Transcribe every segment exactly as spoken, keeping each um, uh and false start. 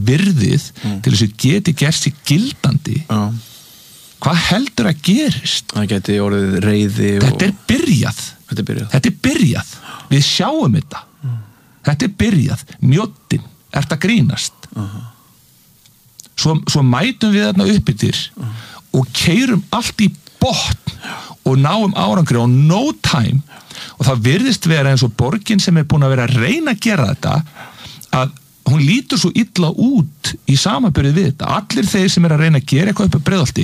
virðið mm. til þess að geti gerst í gildandi Já. Hvað heldur að gerist? Það geti orðið reiði og... Þetta er byrjað Þetta er byrjað Þetta er byrjað Við sjáum þetta mm. Þetta er byrjað Mjóttin, ert að grínast uh-huh. svo, svo mætum við þarna upp yfir uh-huh. og keyrum allt í botn og náum árangri á no time og það virðist vera eins og borgin sem er búin að vera að reyna að gera þetta að hún lítur svo illa út í samanburði við þetta allir þeir sem er að reyna að gera eitthvað upp á Breiðholti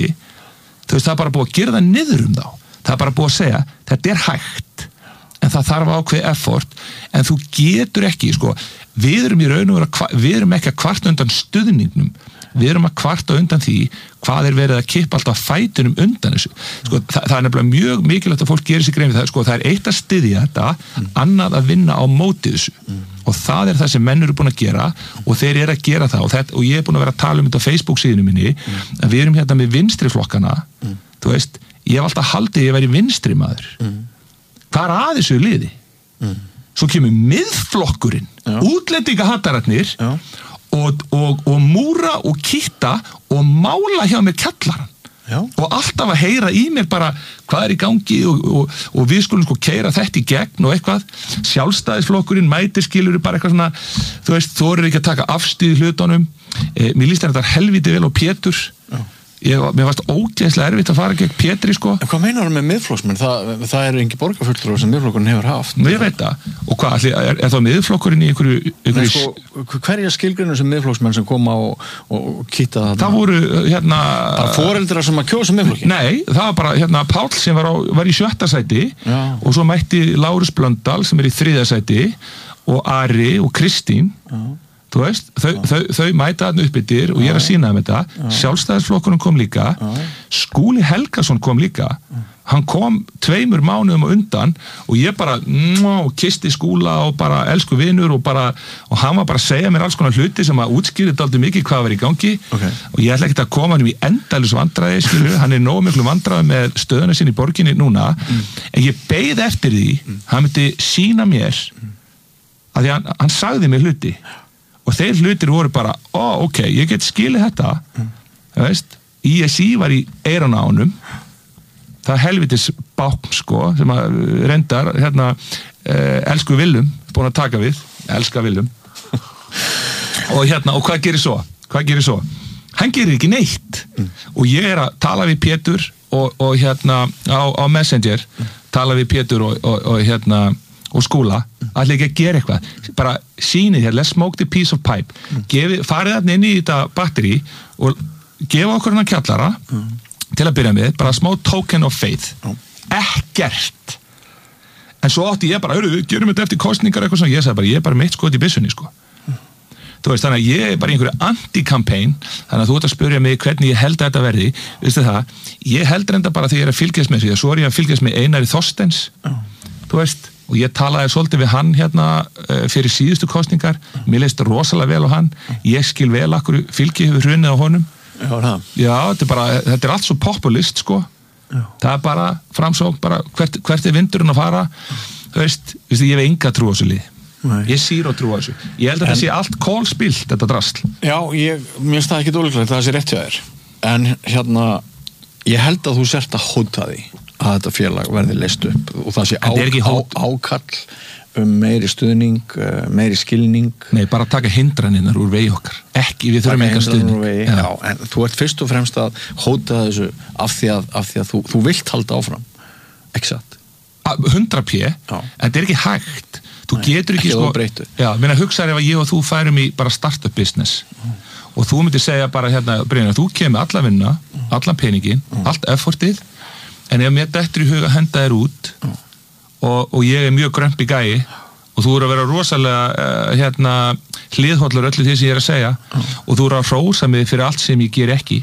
þú veist það er bara búið að gera það niður um þá það er bara búið að segja þetta er hægt en það þarf ákveð effort en þú getur ekki sko við erum í raun og vera við erum ekki að kvarta undan stuðningnum við erum að kvarta undan því hvað er verið að kippa alltaf fætunum undan þessu sko, mm. það, það er nefnilega mjög mikilvægt að fólk gerir sig grein við það sko, það er eitt að styðja þetta mm. annað að vinna á móti þessu mm. og það er það sem menn eru búin að gera og þeir eru að gera það og, þetta, og ég er búin að vera að tala um þetta á Facebook síðunum minni mm. að við erum hérna með vinstri flokkana mm. þú veist, ég hef alltaf haldið ég væri vinstri maður mm. hvað er að þessu liði? Mm. Svo kemur miðflokkurinn útlendingahattararnir Og, og, og múra og kýtta og mála hjá mér kjallaran Já. Og alltaf að heyra í mér bara hvað er í gangi og, og, og við skulum sko keyra þetta í gegn og eitthvað sjálfstæðisflokkurinn mætir skilur bara eitthvað svona þú veist, þú eru ekki að taka afstíð hlutunum eh, mér líst þetta helviti vel á Pétur Já. Ég, mér varst ógeðslega erfitt að fara gegn Pétri sko En hvað meinar þú með miðflokksmenn? Það, það eru engi borgarfulltrúar sem miðflokkurinn hefur haft Ég veit það, og hvað, er, er þá miðflokkurinn í einhverju, einhverju... Nei, sko, hverja skilgrinu sem miðflokksmenn sem koma og, og kýta það? Það voru, hérna... Það foreldrar sem að kjósa miðflokkin? Nei, það var bara, hérna, Páll sem var, á, var í sjötta sæti Já. Og svo mætti Lárus Blöndal sem er í þriðja sæti og Ari og Kristín Já. Þú veist, þau, þau, þau mæta þarna upp yfir og ég er að sýna þeim þetta Sjálfstæðisflokkurinn kom líka Skúli Helgason kom líka hann kom tveimur mánuðum á undan og ég bara og kisti Skúla og bara elsku vinur og bara, og hann var bara að segja mér alls konar hluti sem að útskýrði dálítið mikið hvað var í gangi okay. og ég ætla ekki að koma hann í endalus vandræði, skilur, hann er nógu miklu vandræði með stöðuna sinni í borginni núna mm. en ég beið eftir því mm. hann myndi sýna mér að því hann, hann sagði mér hluti og þeir hlutir voru bara, ó, oh, ok, ég get skilið þetta, mm. það veist, I S I var í eyrun á honum, það helvitis bákn, sko, sem að reyndar, hérna, eh, elsku Willum, búin að taka við, elska Willum, og hérna, og hvað gerir svo? Hvað gerir svo? Hann gerir ekki neitt, mm. og ég er að tala við Pétur, og, og hérna, á, á Messenger, mm. tala við Pétur og, og, og hérna, og Skúla, allir ekki að gera eitthvað bara sýnið hér, let's smoke the piece of pipe mm. Gefi, farið þarna inn í þetta batteri og gefa okkur hann kjallara mm. til að byrja með, bara smá token of faith mm. ekkert en svo átti ég bara, við gerum þetta eftir kostningar eitthvað svona, ég sagði bara, ég er bara mitt skot í byssunni sko mm. þú veist, þannig að ég er bara í einhverju anti-campaign þannig að þú ert að spyrja mig hvernig ég held að þetta verði veistu það, ég held reynda bara því ég er að fylgjast með því, svo er ég að fylgjast með Einari Þorsteins mm. þú veist og ég talaði svolítið við hann hérna uh, fyrir síðustu kostningar, mér leist rosalega vel á hann, ég skil vel akkur fylgi hefur hrunið á honum Já, það. Já, þetta er bara, þetta er allt svo populist sko, Já. Það er bara framsókn, bara hvert, hvert er vindurinn að fara þú veist, veist ég hef enga trú á þessu lið, ég sýr og trú á þessu ég held að en, þetta sé allt kólspilt, þetta drasl Já, ég, mér finnst það ekki ólíklegt það sé rétt hjá þér, en hérna ég held að þú sért að hóta því að þetta félag verði leyst upp og það sé á, á, ákall um meiri stuðning, meiri skilning Nei, bara taka hindranirnar úr vegi okkar ekki, við þurfum enga stuðning Já. Já, en þú ert fyrst og fremst að hóta þessu af því að, af því að þú, þú vilt halda áfram ekki satt hundra pé, en þetta er ekki hægt þú Nei, getur ekki, ekki sko Já, minna hugsaður ef að ég og þú færum í bara startup business mm. og þú myndir segja bara hérna, Brynjar, þú kemur alla vinna mm. allan peningin, mm. allt effortið en ef mér dettur í huga henda þér út mm. og, og ég er mjög grömpi gæi og þú eru að vera rosalega uh, hérna, hliðhollur öllu því sem ég er að segja mm. og þú eru að hrósa mig fyrir allt sem ég ger ekki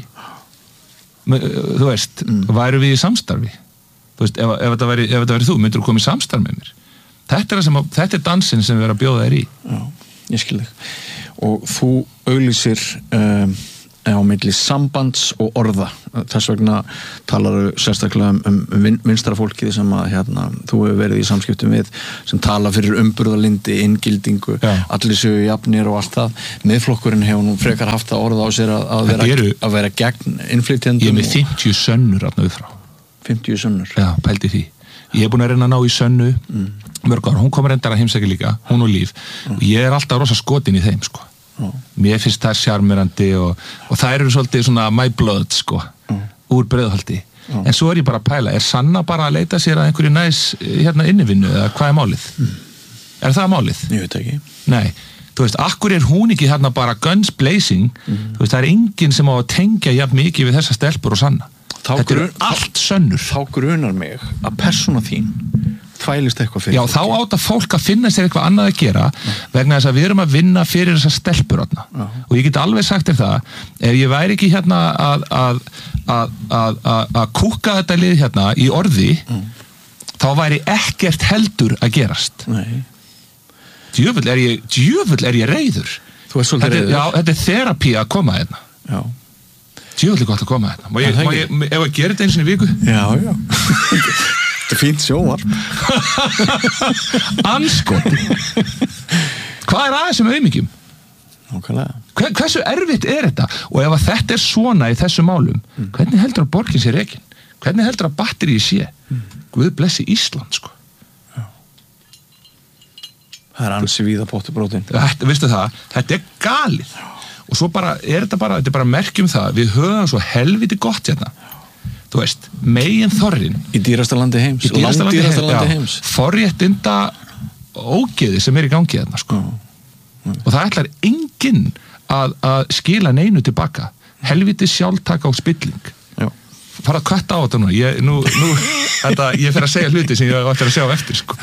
Men, uh, þú veist, mm. væru við í samstarfi þú veist, ef, ef þetta væri, ef þetta væri þú myndur þú koma í samstarf með mér þetta er, að, þetta er dansinn sem við erum að bjóða þér í Já, ég skil þig og þú auglýsir um, á milli sambands og orða. Þess vegna talaru sérstaklega um, um vinstra fólkið sem að hérna, þú hefur verið í samskiptum við sem tala fyrir umburðarlyndi, inngildingu, ja. Allir séu jafnir og allt það. Miðflokkurinn hefur nú frekar haft að orða á sér að, að, vera, eru, að vera gegn innflytjendum. Ég er með fimmtíu sönnur þarna við frá. fimmtíu sönnur? Já, pældi því. Ég er búin að reyna að ná í Sönnu mm. mörg ára, hún kommer endar að heimsækja líka, hún og Líf. Mm. Og ég er alltaf rosa skotin í þeim, sko. Mm. Mér finnst það sjarmerandi og, og það eru svolítið svona my blood sko, mm. úr Breiðholti mm. en svo er ég bara að pæla, er Sanna bara að leita sér að einhverju næs hérna innivinnu eða hvað er málið? Mm. Er það málið? Ég veit ekki. Nei, þú veist, akkur er hún ekki hérna bara guns blazing, mm. þú veist, það er enginn sem á að tengja jafn mikið við þessa stelpur og Sanna. Þá þetta grun, eru allt sönnur. Þá grunar mig að persóna þín þvælist eitthvað fyrir. Já, þá átt að fólk að finna sér eitthvað annað að gera ja. Vegna þess að við erum að vinna fyrir þessar stelpur ja. Og ég get alveg sagt þér það, ef ég væri ekki hérna að að, að, að, að, að kúka þetta lið hérna í orði mm. þá væri ekkert heldur að gerast. Nei. Djöfull er ég, djöfull er ég reiður. Þú ert svolítið reiður. Já, þetta er þerapía að koma hérna. Já. Djöfull er gott að koma hérna. Má ég, má ég, ef að gera þetta eins og í viku? Já, já. Þetta er fínt sjónvarp. Anskoti. Hvað er aðeins um auðmyggjum? Nákvæmlega. Hver, hversu erfitt er þetta? Og ef að þetta er svona í þessu málum, mm. hvernig heldur að borgin sé rekin? Hvernig heldur að batteríi sé? Mm. Guð blessi Ísland, sko. Já. Það er ansi víða pottubrótin. Þetta, veistu það, þetta er galið. Já. Og svo bara, er þetta bara, þetta er bara merkjum það, við höfum svo helviti gott hérna. Þú veist, megin þorrin í dýrasta landi heims, í dýrasta landi, dýrasta landi landi heims forréttinda ógeði sem er í gangi þarna sko. mm. og það ætlar enginn að, að skila neinu tilbaka, helviti sjálftaka og spilling. Já. Fara að kvætta á þetta nú ég, nú, nú þetta, ég fer að segja hluti sem ég ætlar að segja á eftir sko.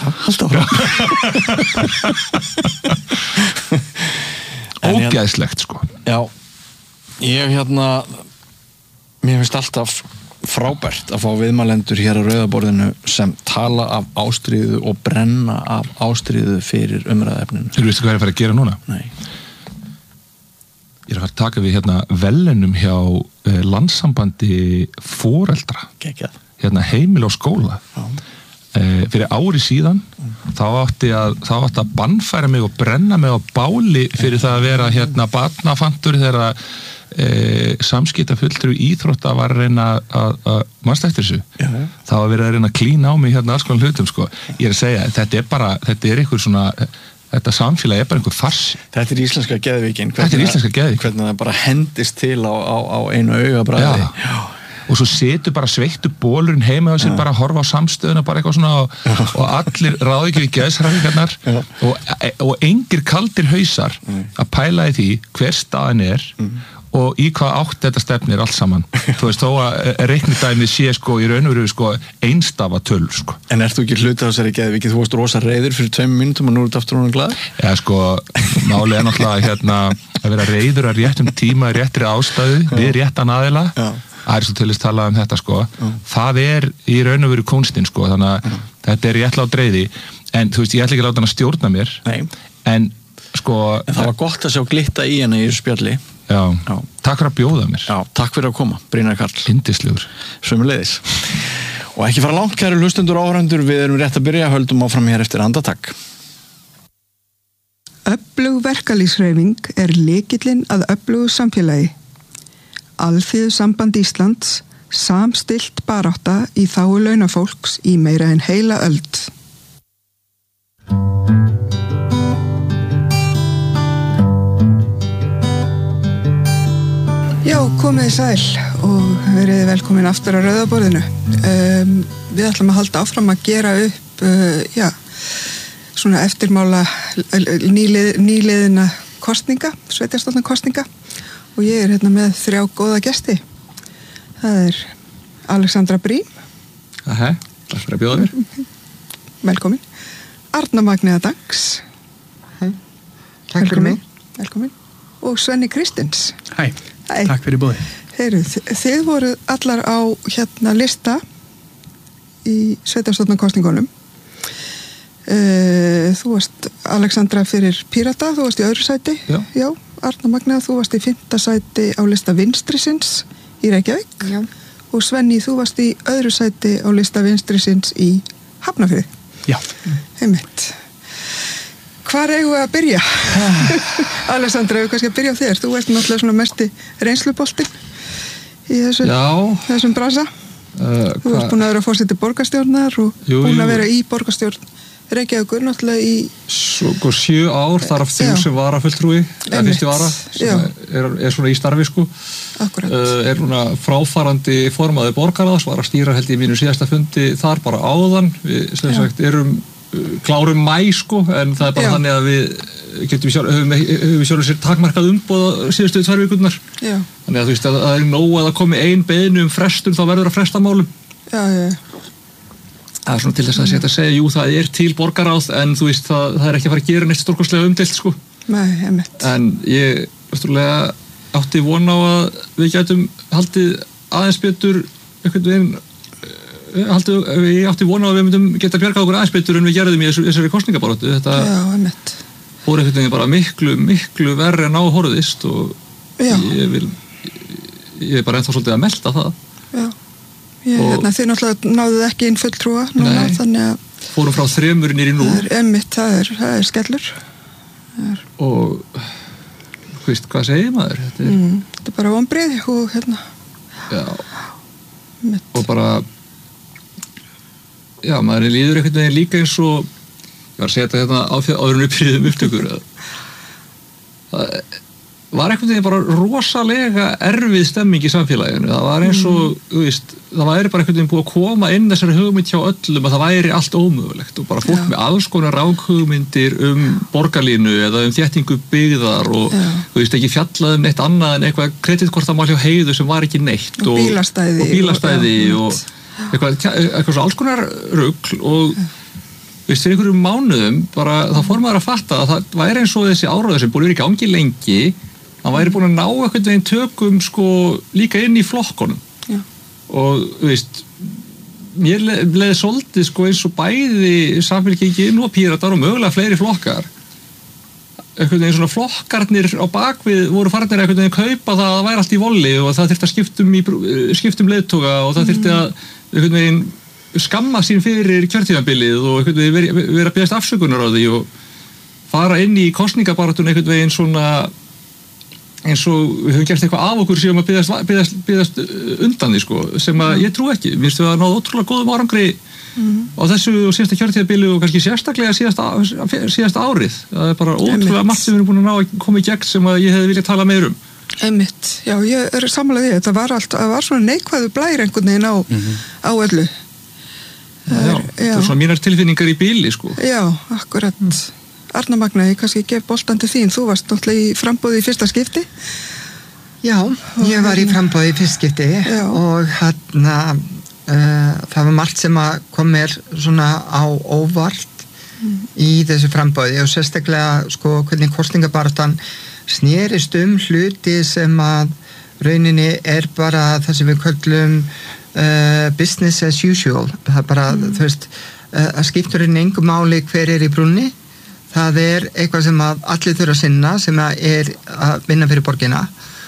Ógeðslegt sko. Já, ég hérna mér finnst alltaf frábært að fá viðmælendur hér á Rauðaborðinu sem tala af ástríðu og brenna af ástríðu fyrir umræðaefninu. Þú veistu hvað ég er að fara að gera núna? Nei. Ég er að fara að taka við hérna velunum hjá eh, landssambandi foreldra. Geggjað. Hérna heimil og skóla. Já. Eh, fyrir ári síðan mm. þá átti að, þá átti að bannfæra mig og brenna mig á báli fyrir það að vera hérna barnafantur þegar E, samskipta fulltrú íþrótta var að reyna að, að mannst eftir þessu já, já. Það var verið að reyna að klína á mig hérna alls konar hlutum sko. Ég er að segja, þetta er bara þetta er einhver svona, þetta samfélag er bara einhver farsi. Þetta er íslenska geðvíkin Þetta er íslenska geðvíkin hvernig það bara hendist til á, á, á einu augabræði. Já. Já. Og svo setur bara sveittu bólurinn heima á sér, bara að horfa á samstöðuna bara eitthvað svona og, og allir ráði ekki við geðsræfingarnar og, og engir kaldir hausar mm. að pæla í því hver staðan er mm. og í hvað átt þetta stefnir allt saman. Þú veist, þó að reiknidæmið sé sko í raun og veru sko einstafa töl sko. En ert þú ekki hluti á þessari geðvíki? Þú varst rosa reiður fyrir tveim mínútum og nú er þetta aftur hún glaður? Já sko, máli er náttúrulega hérna að vera reiður að réttum tíma réttri ástæðu, við réttan aðila. Já. Aristoteles talaði um þetta sko. Já. Það er í raun og veru kunstinn sko, þannig að Já. Þetta er réttlátt reiði, en þú veist, ég ætla ekki að láta hann að stjórna mér. Nei. En sko en það var gott að sjá glitta í henni í þessu spjalli. Já. Já, takk fyrir að bjóða mér. Já, takk fyrir að koma, Brynjar Karl. Yndislegur. Sömuleiðis. Og ekki fara langt, kæru hlustendur og áhorfendur, við erum rétt að byrja, höldum áfram hér eftir andartak. Öflug verkalýðshreyfing er lykillinn að öflugu samfélagi. Alþýðusamband Íslands, samstillt barátta í þágu launafólks í meira en heila öld. Já, komið sæl og verið velkomin aftur á Rauðaborðinu. Um, við ætlum að halda áfram að gera upp, uh, já, svona eftirmála nýlið, nýliðina kostninga, sveitarstjórnar kostninga og ég er hérna með þrjá góða gesti. Það er Alexandra Brím. Aha, takk fyrir að bjóða mér. Velkomin. Arna Magnea Dangs. Hei, takk fyrir mig. Velkomin. Og Svenni Kristins. Hæ. Hæ. Takk fyrir búið. Heyru, þið voru allar á hérna lista í sveitarstjórnarkosningunum. Uh, þú varst Alexandra fyrir Pírata, þú varst í öðru sæti. Já. Já. Arna Magna, þú varst í fimmta sæti á lista Vinstrisins í Reykjavík. Já. Og Svenni, þú varst í öðru sæti á lista Vinstrisins í Hafnarfirði. Já. Einmitt. Hvar eigum við að byrja? Alessandra, við kannski að byrja á þér. Þú ert náttúrulega svona mesti reynsluboltinn í þessu, þessum brasa. Uh, þú ert búin að vera fórseti borgarstjórnar og jú, búin að vera í borgarstjórn Reykjavíkur náttúrulega í svo sjö ár þar af þrjú sem varafulltrúi eða fyrsti vara sem er, er svona í starfi sko uh, er núna fráfarandi formaður borgarráðs, var að stýra held í mínu síðasta fundi þar bara áðan við sem Já. sagt erum uh, klárum mæ sko en það er bara Já. þannig að við getum sjálf, höfum við sjálf sér takmarkað umboð síðustu tvær vikurnar þannig að þú veist að það er nóg að það komi ein beiðni um frestun þá verður að fresta málum Já, já Það er svona til þess að setja að segja, jú það er til borgarráð en þú veist það, það er ekki að fara að gera neitt stórkostlega umdeilt sko. Nei, einmitt. En ég náttúrulega átti von á að við gætum haldið aðeins betur einhvern veginn, haldið, ég átti von á að við myndum geta bjargað okkur aðeins betur en við gerðum í þessari kosningabaráttu. Þetta Já, einmitt. Fór einhvern veginn bara miklu, miklu verri en á horfðist og Já. ég vil, ég er bara ennþá svolítið að melta það. Já. Ég, hérna, þið náttúrulega náðuð ekki inn fulltrúa núna, þannig að fórum frá þremur nýr í nú það er emmitt, það er, það er skellur það er... og hvist, hvað segir maður? Þetta er, mm, þetta er bara vonbrigði og hérna já, Mitt. og bara já, maður líður einhvern veginn líka eins og ég var að segja þetta hérna áður en við byrjuðum upptökur að það var einhvern veginn bara rosalega erfið stemming í samfélaginu. Það var eins og, mm. þú veist, það væri bara einhvern veginn búið að koma inn þessari hugmynd hjá öllum að það væri allt ómögulegt og bara fólk Já. með alls konar ranghugmyndir um borgarlínu eða um þéttingu byggðar og, Já. þú veist, ekki fjallað um neitt annað en eitthvað kreditkortamál hjá Heiðu sem var ekki neitt og, og bílastæði og, bílastæði og, og eitthvað, eitthvað svo alls konar rugl og þú veist, fyrir einhverjum mánuðum bara þá fór maður að fatta að það væri eins og þessi áráður sem búið verið í gangi lengi hann væri búin að ná einhvern veginn tökum sko líka inn í flokkonum Já. og þú veist mér leði svolítið sko eins og bæði Samfylkingin og Píratar og mögulega fleiri flokkar einhvern veginn svona flokkarnir á bakvið voru farnir einhvern veginn kaupa það að það væri allt í volli og það þyrfti að skiptum, í, skiptum leiðtoga og það þyrfti að einhvern veginn skamma sín fyrir kjörtímabilið og einhvern veginn vera, vera að beðast afsökunar á því og fara inn í kosningabaráttuna einhvern veginn svona eins og við höfum gert eitthvað af okkur sem að byggðast, byggðast, byggðast undan því sko, sem að ég trú ekki mér finnst við að náða ótrúlega góðum árangri mm. á þessu og síðasta kjörtíðabili og kannski sérstaklega síðasta, síðasta árið það er bara ótrúlega margt sem við erum búin að ná að koma í gegn sem að ég hefði viljað tala meir um Einmitt, já, ég er sammála því þetta var allt, það var svona neikvæðu blær einhvern veginn á, mm-hmm. á öllu Já, já, það er svona mínar tilfinningar í bíli sko Já, akkurat mm. Arna Magna, ég kannski gef boltan til þín þú varst náttúrulega í framboði í fyrsta skipti Já, ég var í framboði í fyrsta skipti Já. og hérna uh, það var margt sem að kom mér svona á óvart mm. í þessu framboði og sérstaklega sko hvernig kosningabaráttan snerist um hluti sem að rauninni er bara það sem við köllum uh, business as usual það er bara, mm. þú veist uh, að skiptur inn engum máli hver er í brúnni það er eitthvað sem að allir þurfa að sinna sem að er að vinna fyrir borgina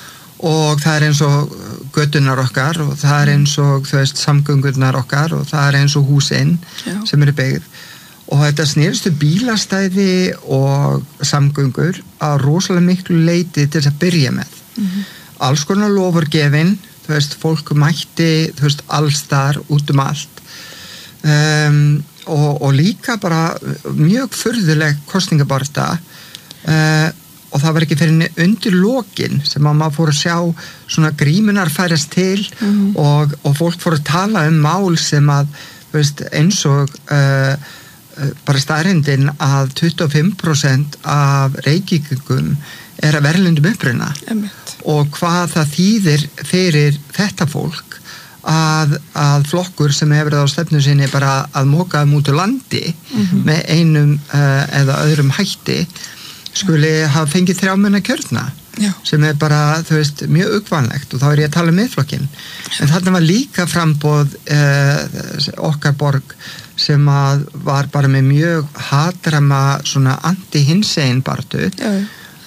og það er eins og götunar okkar og það er eins og þú veist samgöngurnar okkar og það er eins og húsinn Já. sem eru byggð og þetta snerist um bílastæði og samgöngur að rosalega miklu leyti til þess að byrja með mm-hmm. alls konar lofurgefin þú veist fólk mætti þú veist alls þar út um allt um Og, og líka bara mjög furðuleg kosningabaráttu uh, og það var ekki fyrir undir lokin sem að maður fór að sjá svona grímunar færast til mm. og, og fólk fór að tala um mál sem að veist, eins og uh, bara staðreyndin að tuttugu og fimm prósent af Reykvíkingum er að verðlundum uppruna Emmeit. Og hvað það þýðir fyrir þetta fólk Að, að flokkur sem hefur það á stefnu sinni bara að móka um út úr landi mm-hmm. með einum uh, eða öðrum hætti skuli hafa fengið þrjámenna kjörna Já. sem er bara, þú veist, mjög uggvænlegt og þá er ég að tala um miðflokkin en þarna var líka framboð uh, okkar borg sem að var bara með mjög hatrama svona anti-hinsegin baráttu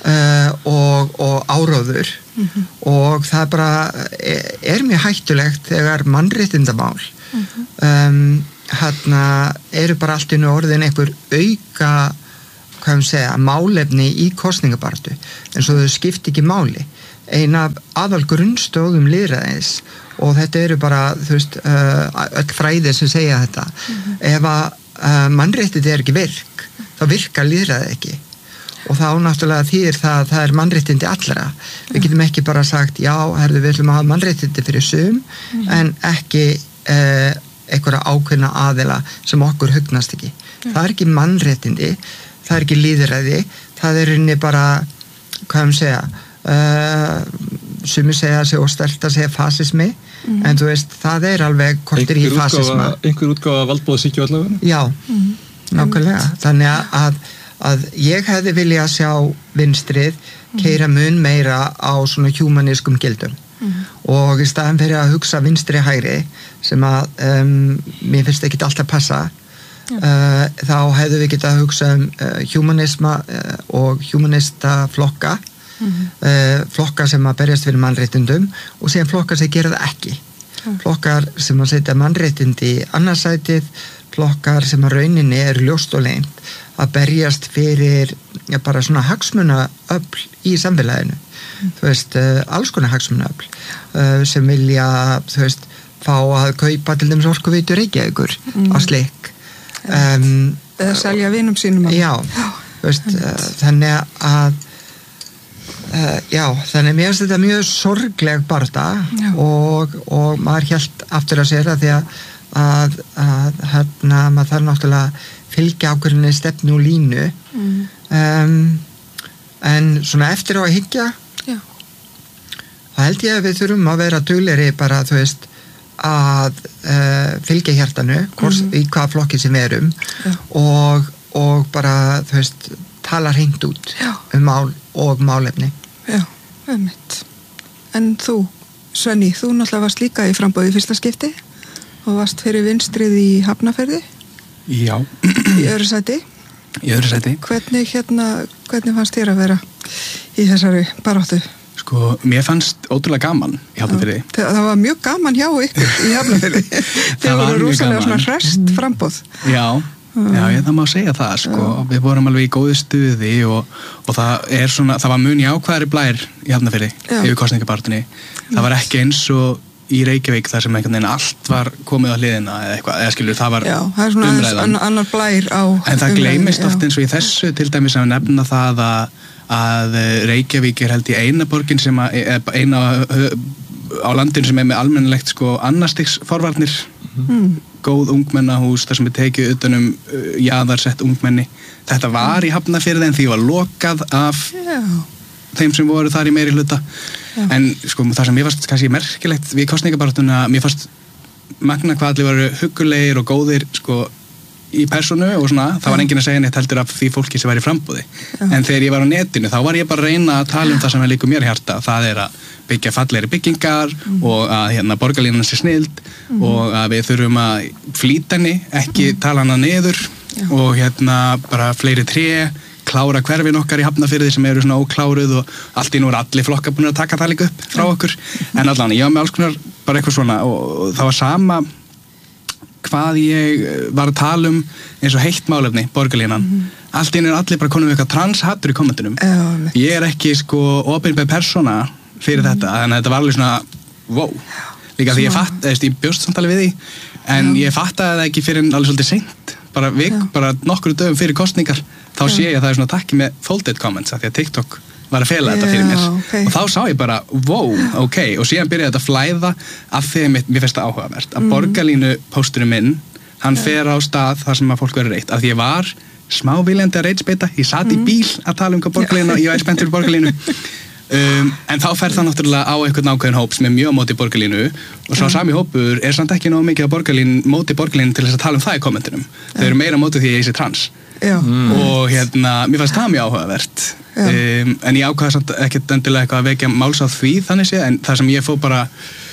uh, og, og áróður mm-hmm. og það bara er, er mjög hættulegt þegar mannréttindamál mm-hmm. um, hérna eru bara allt í einu orðin einhver auka hvað við segja, málefni í kosningabartu en svo þau skipti ekki máli eina af aðal grunnstóðum lýðræðis og þetta eru bara þú veist, uh, öll fræði sem segja þetta mm-hmm. ef að uh, mannréttindi er ekki virk þá virkar lýðræði ekki og þá náttúrulega þýðir það að það er mannréttindi allra við getum ekki bara sagt já, herðu, við ætlum að hafa mannréttindi fyrir sum mm-hmm. en ekki uh, einhverja ákveðna aðila sem okkur hugnast ekki mm-hmm. það er ekki mannréttindi það er ekki lýðræði það er inni bara hvað við segja Uh, sumi segja sig og stelta segja fasismi mm. en þú veist, það er alveg kortir í fasisma einhver útgáfa valdbóða síkju allavega já, mm. nákvæmlega mm. þannig að, að ég hefði viljað sjá vinstrið keyra mun meira á svona humanískum gildum mm. og í staðan fyrir að hugsa vinstri hægri sem að um, mér finnst ekki alltaf passa mm. uh, þá hefðu við getað að hugsa um uh, humanisma uh, og humanista flokka Mm-hmm. Uh, flokkar sem að berjast fyrir mannréttindum og síðan flokkar sem gera það ekki mm. flokkar sem að setja mannréttindi í annarsætið, flokkar sem að rauninni eru ljóst og leynt að berjast fyrir ja, bara svona hagsmunaöfl í samfélaginu mm. þú veist, uh, alls konar hagsmunaöfl uh, sem vilja þú veist, fá að kaupa til dæmis Orkuveitu Reykjavíkur mm. á slik um, eða selja vinum sínum já, þú veist, uh, þannig að Uh, já, þannig að mér finnst þetta mjög sorgleg barða og, og maður hélt aftur að sér að því að, að, að hérna, maður þarf náttúrulega fylgja ákveðinni stefnu og línu mm. um, en svona eftir á að hyggja já. Það held ég að við þurfum að vera duglegri bara, þú veist, að uh, fylgja hjartanu hvors, mm. í hvað flokki sem við erum og, og bara, þú veist, tala hreint út já. Um mál og málefni Já, einmitt. En þú, Svenni, þú náttúrulega varst líka í framboði í fyrsta skipti og varst fyrir vinstrið í Hafnarfirði. Já. Í öðru sæti. Í öðru sæti. Hvernig, hérna, hvernig fannst þér að vera í þessari baráttu? Sko, mér fannst ótrúlega gaman í Hafnarfirði. Það, það var mjög gaman hjá ykkur í Hafnarfirði. Þið voru rosalega svona hresst framboð. Já. Já, ég, það má segja það, sko. Já. Við vorum alveg í góðu stuði og, og það er svona, það var mun jákvæðari blær í Hafnarfirði yfir kosningabartunni. Það var ekki eins og í Reykjavík þar sem einhvern veginn allt var komið á hliðina eða eitthvað, eða skilur, það var umræðan. Já, það er svona umræðan. Annar blær á umræðan. En það gleymist oft eins og í þessu til dæmis að nefna það að, að Reykjavík er held í eina borgin sem að, eina á landinu sem er með almennilegt, sko, annarstigs forvarnir. Mm. Góð ungmennahús þar sem er tekið utanum uh, jaðarsett ungmenni. Þetta var í Hafnarfirði en því var lokað af yeah. þeim sem voru þar í meiri hluta yeah. en sko það sem mér fannst kannski merkilegt við kosningabaráttuna, mér fannst magna hvað allir voru huggulegir og góðir sko í persónu og svona, það var enginn að segja neitt heldur af því fólki sem var í frambúði yeah. en þegar ég var á netinu þá var ég bara að reyna að tala um það sem er líka mér hjarta, það er að byggja fallegri byggingar mm. og að hérna borgarlínan sé snild mm. og að við þurfum að flýta henni, ekki mm. tala hana niður Já. Og hérna bara fleiri tré, klára hverfin okkar í Hafnarfirði sem eru svona ókláruð og allt í nú er allir flokka búin að taka það líka upp frá okkur mm. en allan, ég var með alls konar bara eitthvað svona og, og það var sama hvað ég var að tala um eins og heitt málefni, borgarlínan mm. allt í nú er allir bara konum við eitthvað transhattur í kommentunum mm. ég er ekki sko opinber persóna fyrir mm. þetta, þannig að þetta var alveg svona wow, líka því ég fatt, eða ég bjóst samtali við því, en Já. Ég fattaði það ekki fyrir alveg svolítið seint, bara vik, bara nokkru dögum fyrir kostningar, þá Já. Sé ég að það er svona takki með folded comments, af því að TikTok var að fela Já, þetta fyrir mér, okay. og þá sá ég bara wow, ok, og síðan byrjaði þetta að flæða af því að mér, mér finnst það áhugavert, að mm. borgarlínu pósturinn minn, hann Já. Fer á stað þar sem að fólk verður reitt, af því ég var smá viljandi að reitsbeita, ég sat mm. í bíl að tala um hvað borgarlínu, ég var spenntur fyrir borgarlínu Um, en þá fer það náttúrulega á einhvern ákveðin hóp sem er mjög á móti borgarlínu og svo sami hópur er samt ekki nóg mikið á borgarlínu, móti borgarlínu til þess að tala um það í kommentunum þau eru meira á móti því að ég sé trans mm. og hérna, mér fannst það mjög áhugavert um, en ég ákvaða samt ekkert endilega eitthvað að vekja máls á því þannig séð, en það sem ég fór bara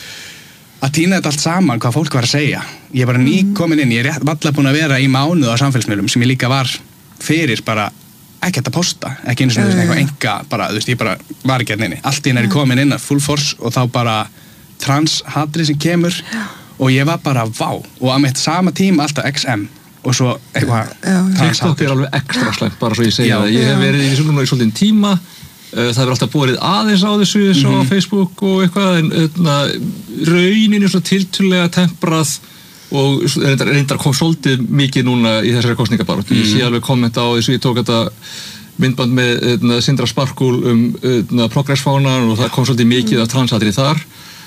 að tína þetta allt saman hvað fólk var að segja, ég er bara ný komin inn, ég er valla búin að vera í mánuð á samfélagsmiðlum sem ég líka var fyrir bara ekki hægt að posta, ekki einu svona eitthvað enga, bara, þú veist, ég bara var ekki að neini, allt í henni er komin inn að full force og þá bara trans-hatri sem kemur og ég var bara vá, og að mitt sama tíma alltaf X M og svo eitthvað TikTok er alveg ekstra slæmt, bara svo ég segja það, ég hef verið í svona núna í svolítinn tíma, það hefur alltaf borið aðeins á þessu, svo á Facebook og eitthvað, en raunin er svona tiltölulega temprað og reyndar, reyndar kom svolítið mikið núna í þessari kosningabaráttu. Ég sé alveg kommenta á þessu, ég tók þetta myndband með eitna, Sindra Sparkúl um progressfánan og það kom svolítið mikið af transatri þar,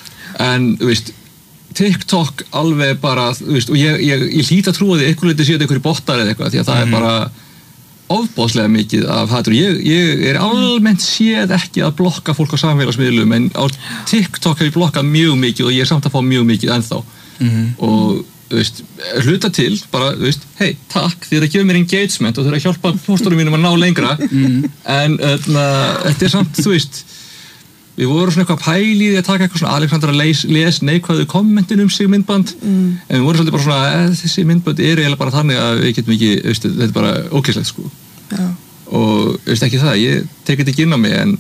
en þú veist, TikTok alveg bara, þú veist, og ég, ég, ég hlýt að trúa því einhver leiti séu þetta einhverju bottar eða eitthvað, því að það mm. er bara ofboðslega mikið af hatur. Ég, ég er almennt séð ekki að blokka fólk á samfélagsmiðlum, en á TikTok hef ég blokkað mjög mikið og ég er samt að fá mjög mikið ennþá. Mm. Og þú veist, hluta til, bara, þú veist, hei, takk, því þetta gefur mér engagement og þau eru að hjálpa pósturum mínum að ná lengra, mm. en öðna, þetta er samt, þú veist, við vorum svona eitthvað pæli í að taka eitthvað svona Alexandra les, les neikvæðu kommentin um sig myndband, mm. en við vorum svolítið bara svona, eh, þessi myndband er eiginlega bara þannig að við getum ekki, veist, þetta er bara ókeyslegt, sko. Já. Og, veist, ekki það, ég tek þetta ekki inn á mig, en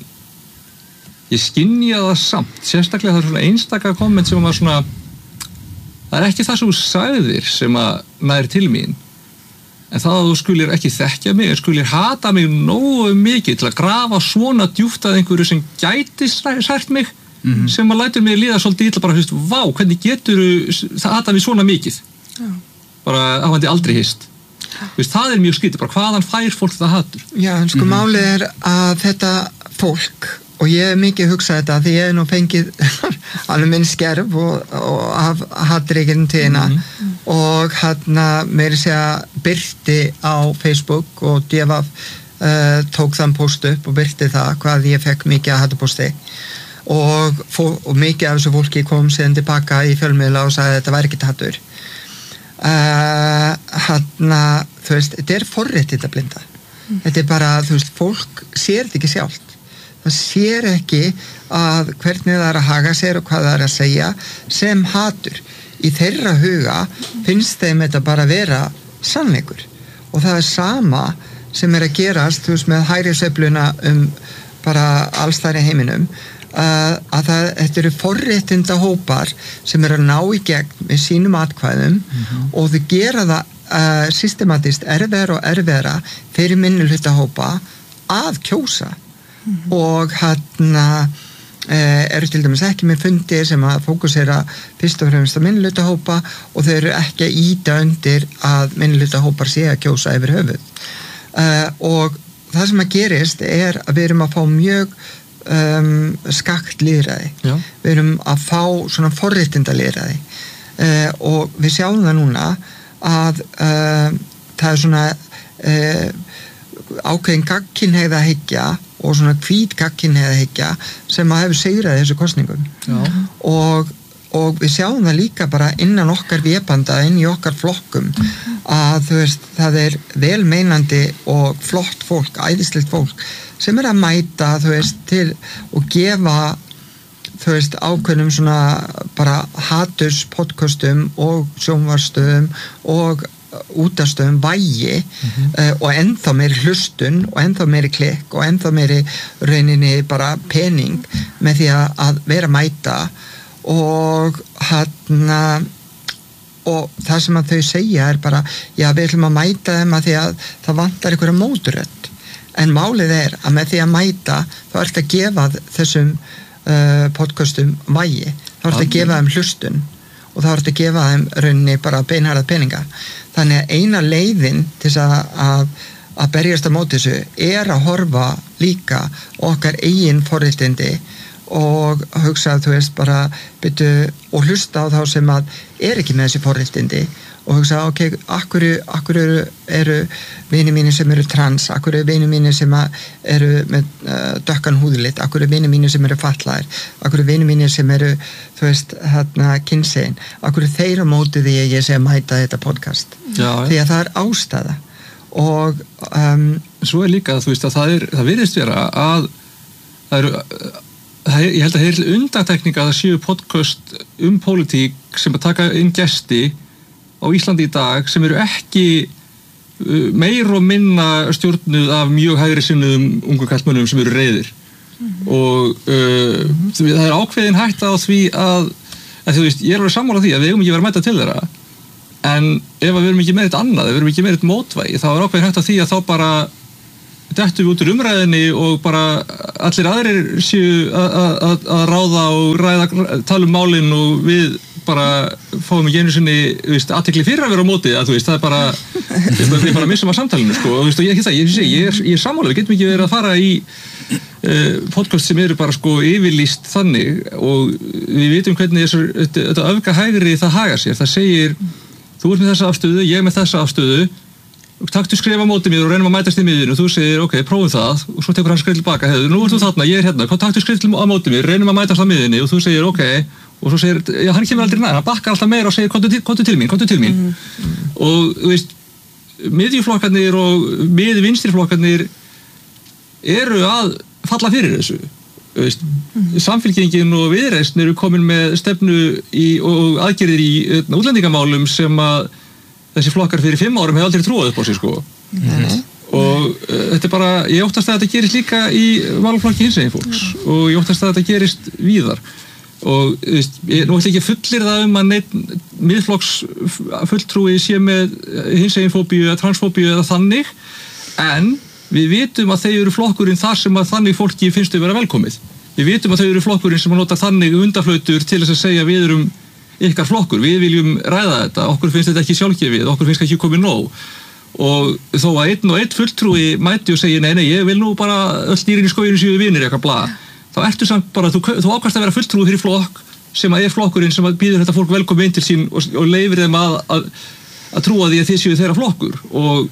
ég skynja það samt, sérstaklega það er svona einstaka komment sem var svona, það er ekki það sem þú sagðir sem að nær til mín, en það að þú skulir ekki þekkja mig, skulir hata mig nógu mikið til að grafa svona djúpt að einhverju sem gæti sært mig, mm-hmm. sem að lætur mig líða svolítið illa, bara, þú veist, vá, hvernig getur það hata mig svona mikið? Já. Bara hafandi aldrei hist. Veist, það er mjög skrítið, bara hvaðan fær fólk það hatur? Já, en sko mm-hmm. málið er að þetta fólk, og ég hef mikið hugsað þetta því ég hef nú fengið alveg minn skerf og, og af hatreikinn til hérna mm-hmm. og hérna meiri segja byrti á Facebook og D V F uh, tók þann post upp og byrti það hvað ég fekk mikið að hataposti og, og mikið af þessu fólki kom síðan tilbaka í fjölmiðla og sagði að þetta væri ekki hatur. Uh, hérna, þú veist, þetta er forréttindablinda. Mm. Þetta er bara, þú veist, fólk sér þetta ekki sjálft. Það sér ekki að hvernig það er að haga sér og hvað það er að segja sem hatur. Í þeirra huga finnst þeim þetta bara vera sannleikur og það er sama sem er að gerast, þú veist, með hægri sveifluna um bara alls þar í heiminum, uh, að það, þetta eru forréttinda hópar sem eru að ná í gegn með sínum atkvæðum mm-hmm. og þau gera það uh, systematist erfiðara og erfiðara fyrir minnihluta hópa að kjósa. Mm-hmm. og hérna eh, eru til dæmis ekki með fundi sem að fókusera fyrst og fremst að minnihlutahópa og þau eru ekki að ýta undir að minnihlutahópar sé að kjósa yfir höfuð eh, og það sem að gerist er að við erum að fá mjög um, skakt lýðræði. Já. Við erum að fá svona forréttinda lýðræði eh, og við sjáum það núna að eh, það er svona eh, ákveðin gagnkynhneigða hyggja og svona hvít gagnkynhneigða hyggja sem að hefur sigrað þessu kosningum og, og við sjáum það líka bara innan okkar vébanda, inn í okkar flokkum að þú veist, það er velmeinandi og flott fólk, æðislegt fólk sem er að mæta, þú veist, til og gefa, þú veist, ákveðnum svona bara haturs podcastum og sjónvarsstöðum og útastöðum vægi mm-hmm. uh, og ennþá meiri hlustun og ennþá meiri klikk og ennþá meiri rauninni bara pening með því að, að vera mæta og hérna og það sem að þau segja er bara já við ætlum að mæta þeim að því að það vantar einhverja móturödd en málið er að með því að mæta þá ert að gefa þessum uh, podcastum vægi, þá ert að gefa þeim hlustun og þá ert að gefa þeim rauninni bara beinharðað peninga. Þannig að eina leiðin til að, að, að berjast á móti þessu er að horfa líka okkar eigin forréttindi og hugsa að þú veist bara byrju og hlusta á þá sem að er ekki með þessi forréttindi og hugsa ok, akkur, akkur eru, eru vinir mínir sem eru trans, akkur eru vinir mínir sem eru með uh, dökkan húðlit, akkur eru vinir mínir sem eru fatlaðir, akkur eru vinir mínir sem eru, þú veist, hérna kynsegin, akkur eru þeir á móti því að ég sé að mæta þetta podcast. Já, því að það er ástæða og um, svo er líka, þú veist, að það er, það virðist vera að það eru það er, ég held að það er undantekning að það séu podcast um pólitík sem að taka inn gesti á Íslandi í dag sem eru ekki meir og minna stjórnuð af mjög hægri sinnuðum ungu kallmönnum sem eru reiðir mm-hmm. og uh, mm-hmm. það er ákveðin hætta á því að, að þú veist, ég er alveg sammála því að við eigum ekki verið að mæta til þeirra en ef við erum ekki með eitt annað, ef við erum ekki með eitt mótvægi þá er ákveðin hætta á því að þá bara dettum við út úr umræðinni og bara allir aðrir séu að ráða og ræða, tala um málin og við bara fáum ekki einu sinni athygli fyrir að vera á móti að þú veist, það er bara við bara missum að samtalinu sko og, veist, og ég, ég, ég, ég er, er sammála, við getum ekki verið að fara í uh, podcast sem eru bara sko yfirlýst þannig og við vitum hvernig þessar, þetta öfga hægri það hagar sér, það segir þú ert með þessa afstöðu, ég með þessa afstöðu taktu skrifa móti mér og reynum að mætast í miðinu og þú segir, ok, prófum það og svo tekur hann skrif tilbaka, hefur, nú ert þú þarna, ég er hérna taktu skrif á móti mér, reynum að mætast á miðinu og þú segir, ok, og svo segir já, hann kemur aldrei nær, hann bakkar alltaf meira og segir komdu til, komdu til mín, komdu til mín mm. og, þú veist, miðjuflokkarnir og miðvinstriflokkarnir eru að falla fyrir þessu þú veist, mm. Samfylkingin og Viðreisn eru komin með stefnu í, og aðgerðir í útlendingamálum sem að þessi flokkar fyrir fimm árum hefur aldrei trúið upp á sig sko mm. og uh, þetta er bara, ég óttast að þetta gerist líka í málaflokki hinsegin fólks mm. og ég óttast að þetta gerist víðar og þú veist, ég, nú ætla ekki fullir það um að neitt miðflokks fulltrúi sé með hinseginfóbíu eða transfóbíu eða þannig en við vitum að þeir eru flokkurinn þar sem að þannig fólki finnst þau vera velkomið við vitum að þau eru flokkurinn sem að nota þannig undaflautur til þess að segja við erum ykkar flokkur, við viljum ræða þetta okkur finnst þetta ekki sjálfgefið, okkur finnst ekki komið nóg og þó að einn og einn fulltrúi mæti og segi nei, nei, ég vil nú bara öll dýrin í skóginu séu vinir eitthvað bla, þá ertu samt bara þú, þú ákvæmst að vera fulltrúi fyrir flokk sem að er flokkurinn sem að býður þetta fólk velkomið inn til sín og, og leifir þeim að, að, að trúa því að þið séu þeirra flokkur og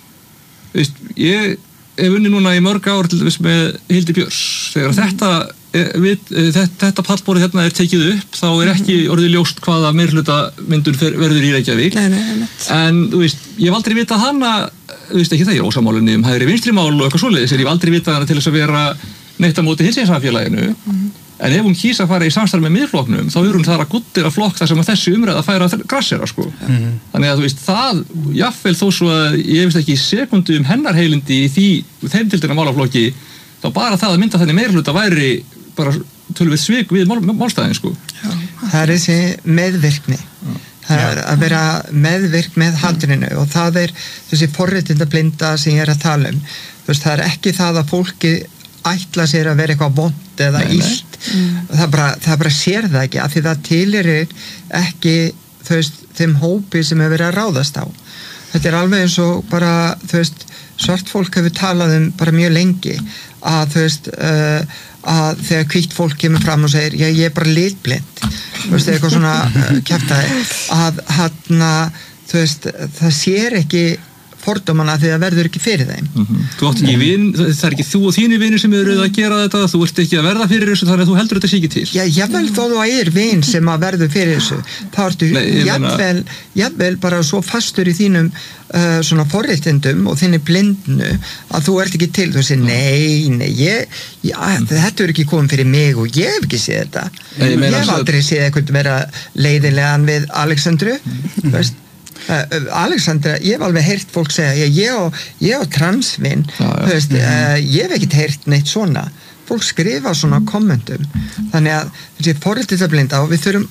veist, ég hef unni núna í mörg ár til þess með Hildi Björns þegar mm. þetta Við, þetta, þetta pallborðið hérna er tekið upp þá er ekki orðið ljóst hvaða meirhluta myndun verður í Reykjavík nei, nei, nei. En þú veist, ég hef aldrei vitað hana þú veist ekki það, ég er ósammálinni um hægri vinstrimál og eitthvað svoleiðis, ég hef aldrei vitað hana til þess að vera neitt á móti hinseginsamfélaginu mm. en ef hún kýs að fara í samstarf með miðflokknum þá er hún þar að guttira flokk þar sem að þessi umræða færa grassera sko mm. þannig að þú veist, það, jafnvel þó svo að ég veist ekki sekundu um hennar heilindi í því, þeim tildina málaflokki þá bara það að mynda þenni meirhluta væri bara tölvið svik við mál, málstæðin sko. Já, það er þessi meðvirkni Já. Það er að vera meðvirk með handrinu og það er þessi forréttindablinda sem ég er að tala um þú veist, það er ekki það að fólki ætla sér að vera eitthvað vont eða nei, illt nei. Það, bara, það bara sér það ekki af því það tilheyrir ekki þú veist, þeim hópi sem hefur verið að ráðast á þetta er alveg eins og bara þú veist, svart fólk hefur talað um bara mjög lengi að þú veist uh, að þegar hvítt fólk kemur fram og segir já, ég er bara litblind þú veist, eitthvað svona uh, kjaftaði að hann þú veist, það sér ekki fordómana því það verður ekki fyrir þeim mm-hmm. Þú átt ekki vin, það er ekki þú og þínir vinir sem eru að gera þetta, þú ert ekki að verða fyrir þessu þannig að þú heldur þetta sé ekki til Já, jafnvel þó þú er vin sem að verður fyrir þessu þá ertu Nei, jafnvel, jafnvel bara svo fastur í þínum uh, svona forréttindum og þinni blindnu að þú ert ekki til, þú segir nei, nei ég, ég, þetta er ekki komið fyrir mig og ég hef ekki séð þetta Nei, ég, ég hef aldrei séð eitthvað vera leiðilegan við Alexandru þú veist Uh, Alexandra, ég hef alveg heyrt fólk segja ég og, ég og transvinn veist, uh, ég hef ekkert heyrt neitt svona fólk skrifa svona kommentum þannig að þessi forréttindablinda og við þurfum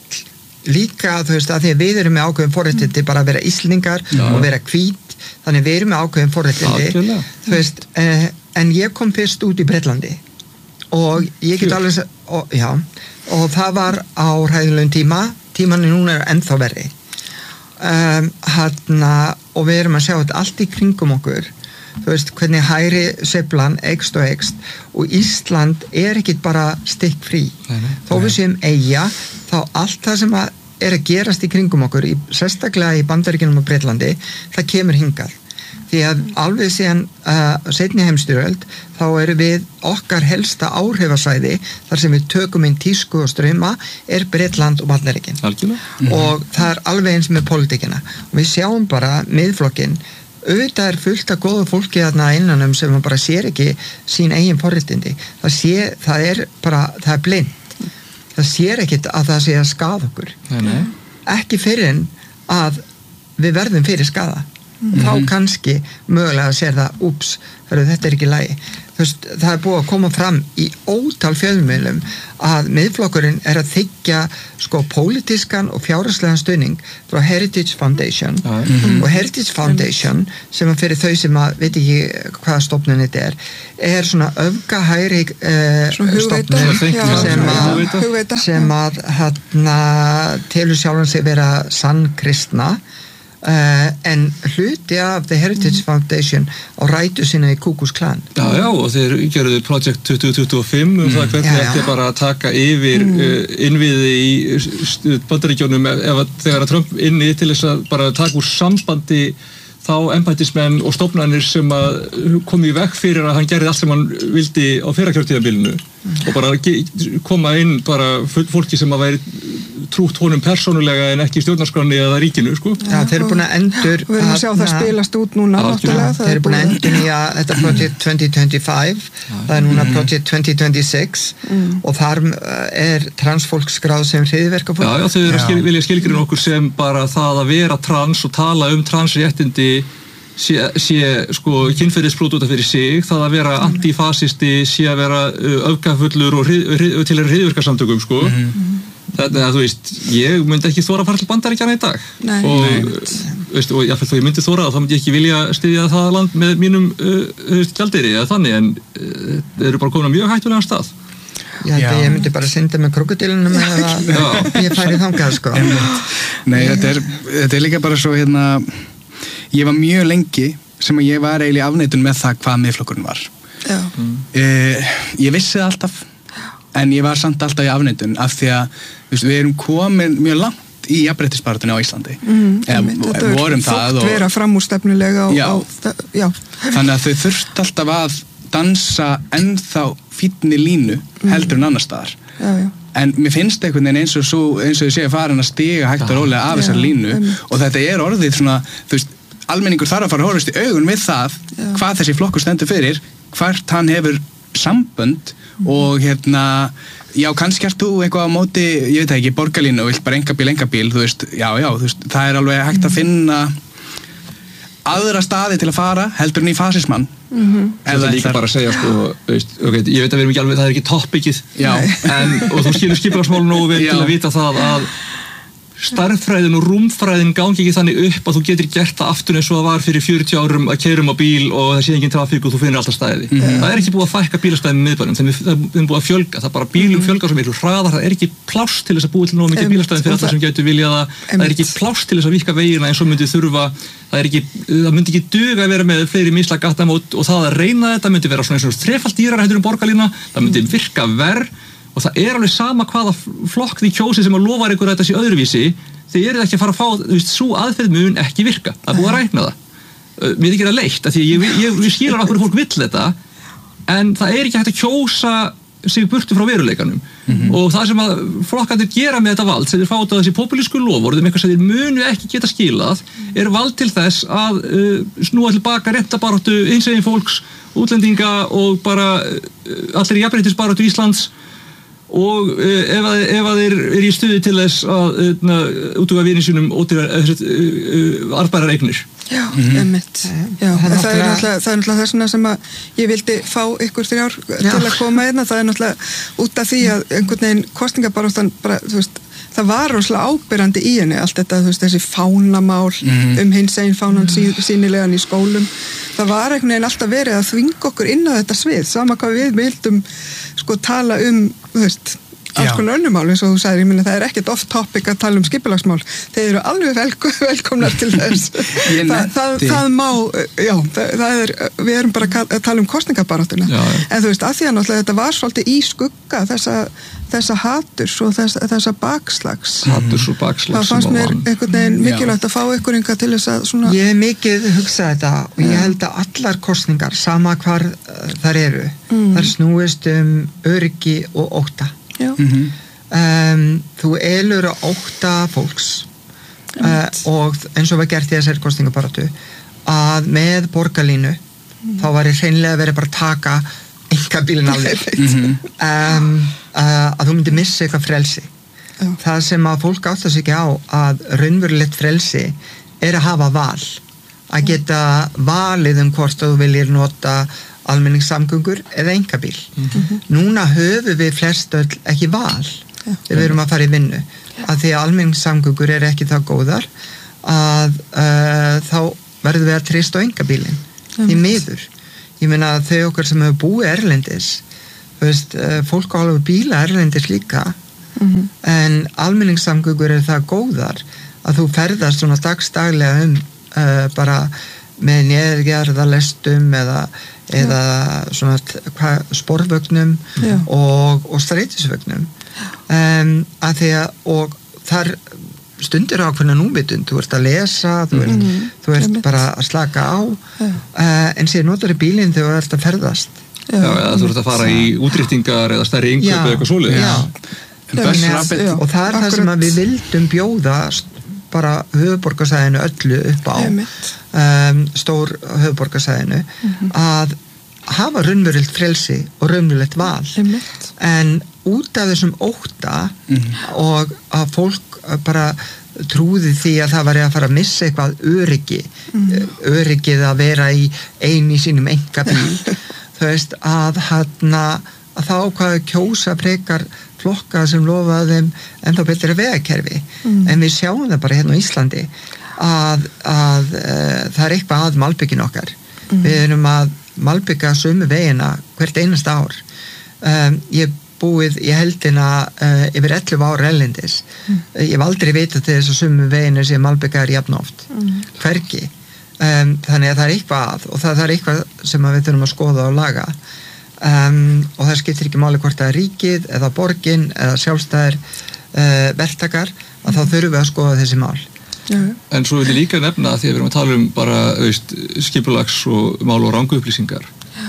öll líka þú veist að því að við erum með ákveðin forréttindi bara að vera Íslendingar Já. Og vera hvít þannig við erum með ákveðin forréttindi þú veist, uh, en ég kom fyrst út í Bretlandi og ég get alveg og, já, og það var á hræðilegum tíma tímanni núna er ennþá verri Um, hana, og við erum að sjá þetta allt í kringum okkur þú veist hvernig hægri sveiflan eykst og eykst og Ísland er ekkit bara stikk frí nei, nei, þó við séum eyja þá allt það sem að er að gerast í kringum okkur í, sérstaklega í Bandaríkjunum og Bretlandi það kemur hingað því að alveg síðan uh, seinni heimsstyrjöld þá eru við okkar helsta áhrifasvæði þar sem við tökum inn tísku og ströma er Bretland og Bandaríkin mm-hmm. og það er alveg eins með pólitíkina og við sjáum bara miðflokkinn auðvitað er fullt af góða fólki þarna innanum sem man bara sér ekki sín eigin forréttindi það, sé, það er bara, það er blind það sér ekkit að það sé að skaða okkur nei, nei. Ekki fyrir en að við verðum fyrir skaða mm-hmm. þá kannski mögulega sér það, úps, þetta er ekki lagi. Þú veist, það er búið að koma fram í ótal fjölmiðlum að miðflokkurinn er að þykja sko pólitískan og fjárhagslegan stuðning frá Heritage Foundation mm-hmm. og Heritage Foundation sem að fyrir þau sem að veit ekki hvaða stofnun þetta er er svona öfgahægri uh, stofnun sem að, sem að hérna telur sjálfan sig vera sann kristna Uh, en hluti af The Heritage Foundation á rætu sína í Ku Klux Klan. Já, já, og þeir gerðu Project tuttugu tuttugu og fimm um mm. það hvernig þetta er bara að taka yfir mm. uh, innviði í Bandaríkjónum ef að þegar að Trump inni til þess að bara taka úr sambandi þá embættismenn og stofnanir sem að komi í veg fyrir að hann gerði allt sem hann vildi á fyrra kjörtímabilinu mm. og bara koma inn bara fólki sem að væri trútt honum persónulega en ekki stjórnarskránni eða ríkinu, sko. Já, þeir eru búin að endur við erum að sjá það spilast út núna náttúrulega. Þeir eru búin að endur í að þetta Project twenty twenty-five það er núna Project twenty twenty-six mm. og þar er transfólk skráð sem hryðjuverkafólk. Já, já, þau eru að skil, vilja skilgreina okkur sem bara það að vera trans og tala um transréttindi sé, sé sko kynferðisbrot út af fyrir sig, það að vera antifasisti sé að vera öfgafullur og hrið, hrið, til að hryðjuverkasamtökum, sko. Mm. Þannig að þú veist, ég myndi ekki þóra að fara til Bandaríkjanna í dag Nei. og, veist, og jáfnvel þó ég myndi þóra þá myndi ég ekki vilja styðja það land með mínum uh, gjaldeyri eða þannig en uh, þeir eru bara komin á mjög hættulegan stað. Já, Já. Ég myndi bara synda með krokodilunum eða ég færi þangað, sko. Nei, þetta er, þetta er líka bara svo hérna, ég var mjög lengi sem að ég var eiginlega í afneitun með það hvað miðflokkurinn var. Já. Mm. Uh, ég vissi það alltaf en ég var samt alltaf í afneitun af því að veist, við erum komin mjög langt í jafnréttisbaráttunni á Íslandi mm, eða vorum það og vera framúrstefnulega og, já. Á, já. Þannig að þau þurft alltaf að dansa ennþá fínni línu heldur en annar staðar já, já. En mér finnst einhvern veginn eins og svo, eins og ég sé að farin að stiga hægt og rólega af þessar línu um. Og þetta er orðið svona, þú veist, almenningur þarf að fara að horfast í augun við það já. Hvað þessi flokkur stendur fyrir, hvert hann hefur sambönd mm. og hérna já, kannski ert þú eitthvað á móti, ég veit ekki, borgarlínu og vilt bara engabíl, engabíl, þú veist, já, já, þú veist, það er alveg hægt að finna aðra staði til að fara heldur en í fasismann. Mm-hmm. Það er líka bara að segja, sko, veist, okay, ég veit að við erum ekki alveg, það er ekki toppikið, en, og þú skilur skipulagsmálum nógu vel til að vita það að starffræðin og rúmfræðin gangi ekki þannig upp að þú getur gert það aftur eins og það var fyrir fjörutíu árum að keyra um á bíl og það sé engin trafík og þú finnir alltaf stæði. Mm-hmm. Það er ekki búið að fækka bílastæðum í miðbænum, það er búið að fjölga, það er bara bílum fjölgar sem eru hraðar, það er ekki pláss til þess að búið til nógu mikið bílastæðum fyrir alla sem getur viljað það, það er ekki pláss til þess að víkka vegina eins og myndi þurfa, það er ekki, það myndi ekki duga að vera með fleiri mislæg gattamót og það að reyna þetta myndi vera svona eins og þrefalt dýrara heldur en borgarlína, það myndi virka verr og það er alveg sama hvaða flokk því kjósið sem að lofar ykkur að þetta sé öðruvísi þið eru ekki að fara að fá, þú veist, svo aðferð mun ekki virka, það er búið að rækna það mér þykir það leitt, af því ég, ég, ég skilur af hverju fólk vill þetta en það er ekki hægt að kjósa sig burtu frá veruleikanum mm-hmm. og það sem að flokkarnir gera með þetta vald sem þeir fáta þessi populísku loforð um eitthvað sem þeir munu ekki geta skilað er vald til þess að uh, snúa tilbaka réttabaráttu hinsegin fólks, útlendinga og bara uh, allir jafnréttisbaráttu Íslands og uh, ef, að, ef að þeir eru í stuði til þess að uh, útuga vinni sínum ódýrar uh, uh, arðbærar eignir. Já, mm-hmm. einmitt. Já, það, það er náttúrulega það er náttúrulega þessuna sem að ég vildi fá ykkur þrjár Já. Til að koma einna, það er náttúrulega út af því að einhvern veginn kosningabaráttan bara, þú veist, það var rosalega ábyrrandi í henni allt þetta, þú veist, þessi fánamál mm-hmm. um hinsegin fánan sí, sínilegan í skólum. Það var einhvern veginn alltaf verið að þvinga okkur inn á þetta svið, sama hvað við vildum sko tala um, þú veist, alls konar önnumál eins og þú sagðir, ég minna það er ekkert off topic að tala um skipulagsmál, þeir eru alveg velko, velkomnar til þess Þa, það, það má, já það, það er, við erum bara að tala um kosningabaráttuna, en þú veist, að því að náttúrulega þetta var svolítið í skugga þessa, þessa haturs og þessa, þessa bakslags haturs og bakslags það fannst mér einhvern veginn mikilvægt að fá ykkur yngar til þess að svona ég hef mikið hugsað þetta og ég held að allar kosningar, sama hvar uh, þar eru, mm. þar snúist um öryggi og ótta mm-hmm. um, þú elur að ótta fólks uh, og eins og var gert í þessari kosningabaráttu að með borgarlínu mm. þá var ég hreinlega verið bara að taka einkabílinn af þér mm-hmm. um, uh, að þú myndi missa eitthvað frelsi Já. Það sem að fólk átta sig ekki á að raunverulegt frelsi er að hafa val að geta valið um hvort þú viljir nota almenningssamgöngur eða einkabíl. Mm-hmm. Núna höfum við flest öll ekki val ja. Við erum að fara í vinnu að því að almenningssamgöngur er ekki það góðar að uh, þá verðum við að treysta á einkabílinn ja. Í miður. Ég meina að þau okkar sem hefur búið erlendis þú veist, uh, fólk á alveg bíla erlendis líka mm-hmm. en almenningssamgöngur er það góðar að þú ferðast svona dagstaglega um uh, bara með neðgerðalestum eða eða svona hva, sporvögnum og, og streitisvögnum um, að því að og þar stundir ákveðna núvitund, þú ert að lesa þú ert, mm. þú ert bara að slaka á uh, en síðan notar í bílinn þegar þú ert að ferðast Já, eða þú ert að fara í útrýttingar eða stærri innkaup eða eitthvað svoleiðis Já, já. Og það er það sem að við vildum bjóða bara höfuðborgarsvæðinu öllu upp á um, stór höfuðborgarsvæðinu mm-hmm. að hafa raunverulegt frelsi og raunverulegt val Einmitt. En út af þessum ótta mm-hmm. og að fólk bara trúði því að það var að fara að missa eitthvað öryggi mm-hmm. öryggið að vera í einu í sínum einkabíl þú veist að hann að þá hvað kjósa frekar flokka sem lofaði þeim ennþá betra vegakerfi mm. en við sjáum það bara hérna á Íslandi að, að e, það er eitthvað að malbyggin okkar mm. við erum að malbygga sömu vegina hvert einasta ár um, ég búið í heldina uh, yfir ellefu ára erlendis mm. ég hef aldrei vitað til þess að sömu vegina sem malbyggar jafnóft mm. hvergi um, þannig að það er eitthvað að og það, það er eitthvað sem við þurfum að skoða og laga Um, og það skiptir ekki máli hvort það er ríkið eða borgin eða sjálfstæðir uh, verktakar að þá þurfum við að skoða þessi mál Já. En svo vil ég líka nefna að því að við erum að tala um bara veist, skipulags og mál og ranguupplýsingar Já.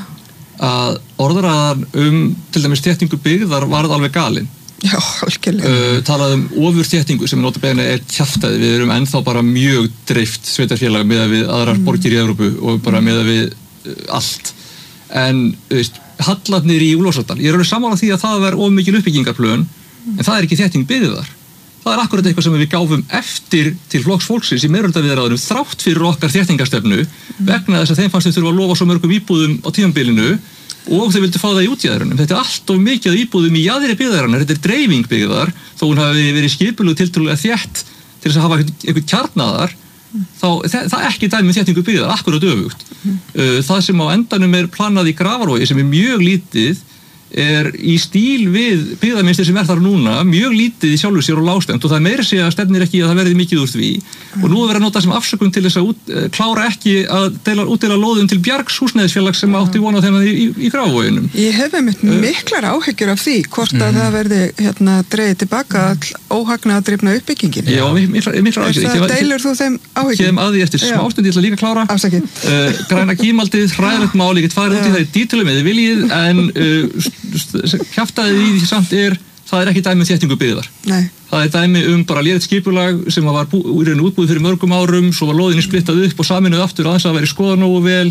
Að orðræðan um til dæmis þéttingu byggðar varð alveg galin Já, algjörlega uh, talað um ofurþéttingu sem notabene er kjaftæði við erum ennþá bara mjög dreift sveitarfélag með að við aðrar mm. borgir í Evrópu og bara með að við uh, allt en veist hallarnir í Úlfarsárdal, ég er alveg sammála því að það verður of mikil uppbyggingarplön mm. en það er ekki þétting byggðar það er akkurat eitthvað sem við gáfum eftir til flokks fólksins í meirihlutaviðræðunum þrátt fyrir okkar þéttingarstefnu mm. vegna þess að þeim fannst þau þurfa að lofa svo mörgum íbúðum á tímabilinu og þau vildu fá það í útjaðrunum þetta er allt of mikið íbúðum í jaðri byggðarinnar þetta er dreifing byggðar þó hún hafi verið skipulögð tiltölulega þétt til þess að hafa einhvern kjarnaðar þá það, það er ekki dæmi þéttingu byggðar akkurat öfugt mm. uh, það sem á endanum er planað í Grafarvogi sem er mjög lítið er í stíl við byggðarmynstur sem er þar núna mjög lítið í sjálfu sér og lágstæmt og það er meira sé að stefnir ekki að það verði mikið úr því mm. og nú er verið að nota sem afsökun til þess að út, uh, klára ekki að deila, útdeila lóðum til Bjargs húsnæðisfélags sem átti vona þeim í, í, í Grafarvoginum Ég hef einmitt uh, miklar áhyggjur af því hvort að mm. það verði hérna dreigið tilbaka all óhagna að drifna uppbyggingin Já, miklar, miklar áhyggjur Það deilur þú þeim áhyggjur Kem að því eftir smástund, ég ætla líka að klára uh, Græna gímaldið, hræðilegt mál ég get farið út í það í dítilum eða viljið en uh, kjaftaðið í því samt er það er ekki dæmi um þéttingu byggðar Nei. það er dæmi um bara lélegt skipulag sem var bú, útbúið fyrir mörgum árum svo var lóðinni splittað upp og saminuð aftur aðeins að vera skoða nógu vel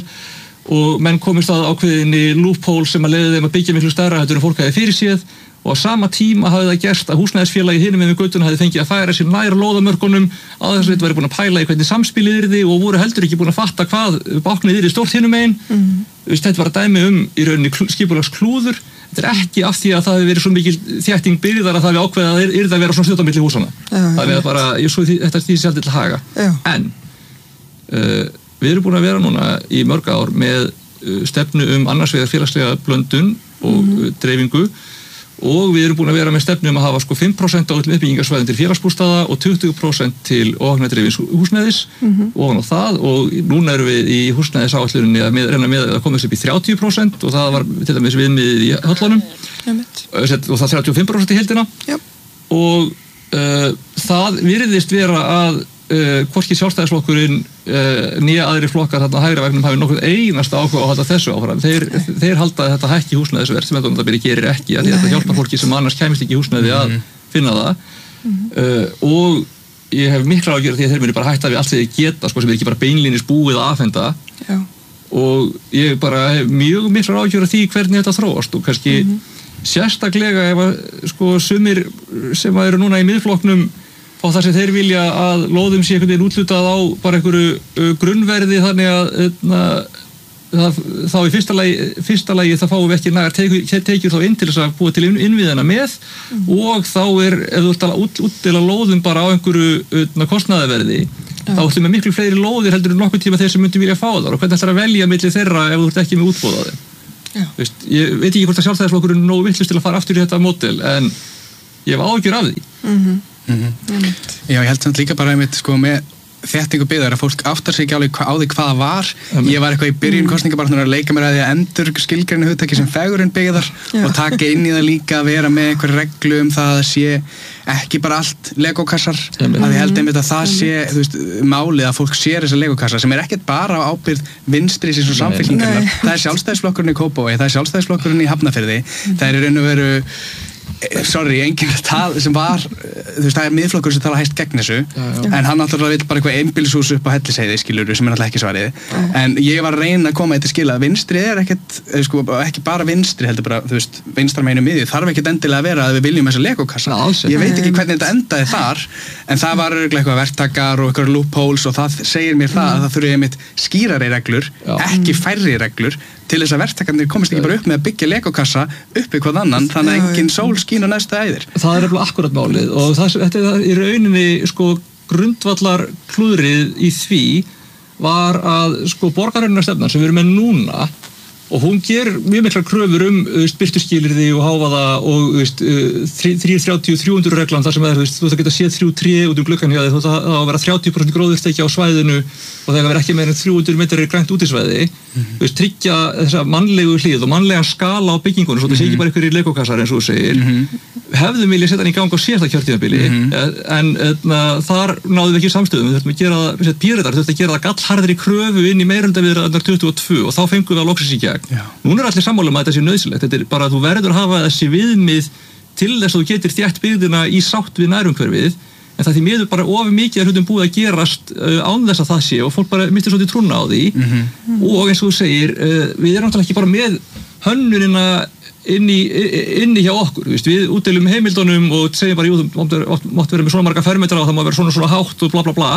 og menn komist að ákveðinni loophole sem að leiði þeim að byggja miklu stærra heldur en fólk hafi fyrir séð og á sama tíma hafði það gerst að húsnæðisfélagi hinum með göttuna hafði fengið að færa sér nær lóðamörkunum að þess að þetta væri búin að pæla í hvernig samspilið yrði og voru heldur ekki búin að fatta hvað báknið yrði stórt hinum megin mm. þetta var að dæmi um í rauninni skipulags klúður þetta er ekki af því að það hefur verið svo mikil þétting byggðar að það hefur ákveðið að það yrði að vera svona stjórn á milli húsana já, það er bara, ég svo því, þetta er því sjálf til að haga já. En uh, við erum búin að vera núna í mörg ár með uh, stefnu um annars vegar félagslega blöndun og mm. dreifingu og við erum búin að vera með stefnu um að hafa sko fimm prósent á öllum uppbyggingarsvæðum til félagsbústaða og tuttugu prósent til óhagnadreifins húsnæðis mm-hmm. og á það og núna erum við í húsnæðisáætluninni að með, reyna með að komast upp í þrjátíu prósent og það var til dæmis viðmiðið í höllunum og það þrjátíu og fimm prósent í heildina yep. og uh, það virðist vera að uh, hvorki sjálfstæðisflokkurinn uh, nýja aðri flokkar þarna hægri vegnum hafi nokkuð einasta áhuga á að halda þessu áfram þeir, þeir halda að þetta hækki húsnæðisverð sem þetta byrja gerir ekki að þetta hjálpar fólki sem annars kæmist ekki í húsnæði að finna það mm-hmm. uh, og ég hef mikla ágjörð því að þeir muni bara hætta við allt sem þeir geta sko, sem er ekki bara beinlínis búið að afhenda Já. Og ég bara hef mjög mikla ágjörð því hvernig þetta þróast og kannski mm-hmm. sérstaklega ef að sko sumir sem eru núna í miðflokknum fá og það sem þeir vilja að lóðum sé einhvern veginn útlutað á bara einhverju uh, grunnverði þannig að uh, það, þá í fyrsta lagi, fyrsta lagi það fáum við ekki nægar tekjur, tekjur þá inn til þess að búa til innviðina með mm. og þá er, ef þú ert að út, útdela lóðum bara á einhverju uh, kostnaðarverði ja. Þá ætlum við miklu fleiri lóðir heldur en nokkuð tíma þeir sem myndi vilja fá þar og hvernig ætlar að velja milli þeirra ef þú ert ekki með útboðaði. Veist, ég veit ekki hvort að Sjálfstæðisflokkurinn er nógu vitlaus til að fara aftur í þetta módel en ég hef áhyggjur af því. Mm-hmm. Mm-hmm. Já, ég held samt líka bara einmitt sko með þéttingu byggðar að fólk áttar sig ekki alveg á því hvað það var. Um, ég var eitthvað í byrjun kosningabaráttunar að leika mér að því að endur skilgreina hugtaki sem fegurinn byggðar og taka inn í það líka að vera með einhver reglu um það að sé ekki bara allt legokassar um, að ég held einmitt að það sé þú veist, málið að fólk sér þessa legokassar sem er ekkert bara á ábyrgð vinstri sem svo samfylkingarnar. Það er Sjálfstæðisflokkurinn í Kópavogi, það er Sjálfstæðisflokkurinn í Hafnarfirði, það er í raun og veru sorry, enginn tal sem var þú veist, það er miðflokkur sem tala hæst gegn þessu já, já. En hann náttúrulega vill bara eitthvað einbýlishús upp á Hellisheiði, skilur sem er náttúrulega ekki svarið já. En ég var að reyna að koma þetta skila að vinstri er ekkert, sko, ekki bara vinstri heldur bara, þú veist, vinstra meginu miðju þarf ekkert endilega að vera að við viljum þessa legokassa ég veit ekki hvernig þetta endaði þar en það var eitthvað verktakar og eitthvað loopholes og það segir mér það að það þurfi einmitt skýrari reglur, já. Ekki færri reglur til þess að verktakarnir komist ekki bara upp með að byggja legokassa uppi hvað annan þannig að engin sól skín á næstu æðir. Það er alveg akkurat málið og það, þetta er í rauninni sko grundvallar klúðrið í því var að sko borgarhönnunarstefnan sem við erum með núna og hún ger mjög miklar kröfur um birtuskilyrði og hávaða og þrjú þrjátíu þrjú hundruð reglan þar sem er, þú veist að geta séð þrjú tré út um gluggan hjá þig, þú veist að vera þrjátíu prósent gróðursteki á svæðinu og það er ekki meira en þrjú hundruð metrar grænt útisvæði mm-hmm. þú veist, tryggja þessa mannlegu hlið og mannlegan skala á byggingunum svo það sé ekki bara ykkur í legokassar eins og þú segir mm-hmm. hefðum vilja setja hann í gang á síðasta kjörtímabili mm-hmm. en etna, þar náðum við ekki samstöðum við þurftum að gera, Píratar þurftum að gera það gallharðri kröfu inn í meirihluta tuttugu og tvö og þá fengum við að loksins í gegn. Já. Núna er allir sammála um að þetta sé nauðsynlegt þetta er bara að þú verður að hafa þessi viðmið til þess að þú getur þétt byggðina í sátt við nærumhverfið en það því miður bara of mikið að hlutum búið að gerast uh, án þess að það sé og fólk bara mistir svolítið trúna á því mm-hmm. og eins og þú segir uh, við erum náttúrulega ekki bara með hönnunina inni, inni hjá okkur við, við útdeilum heimildunum og segjum bara jú, þú mátt vera með svona marga fermetra og það má vera svona svona hátt og bla bla bla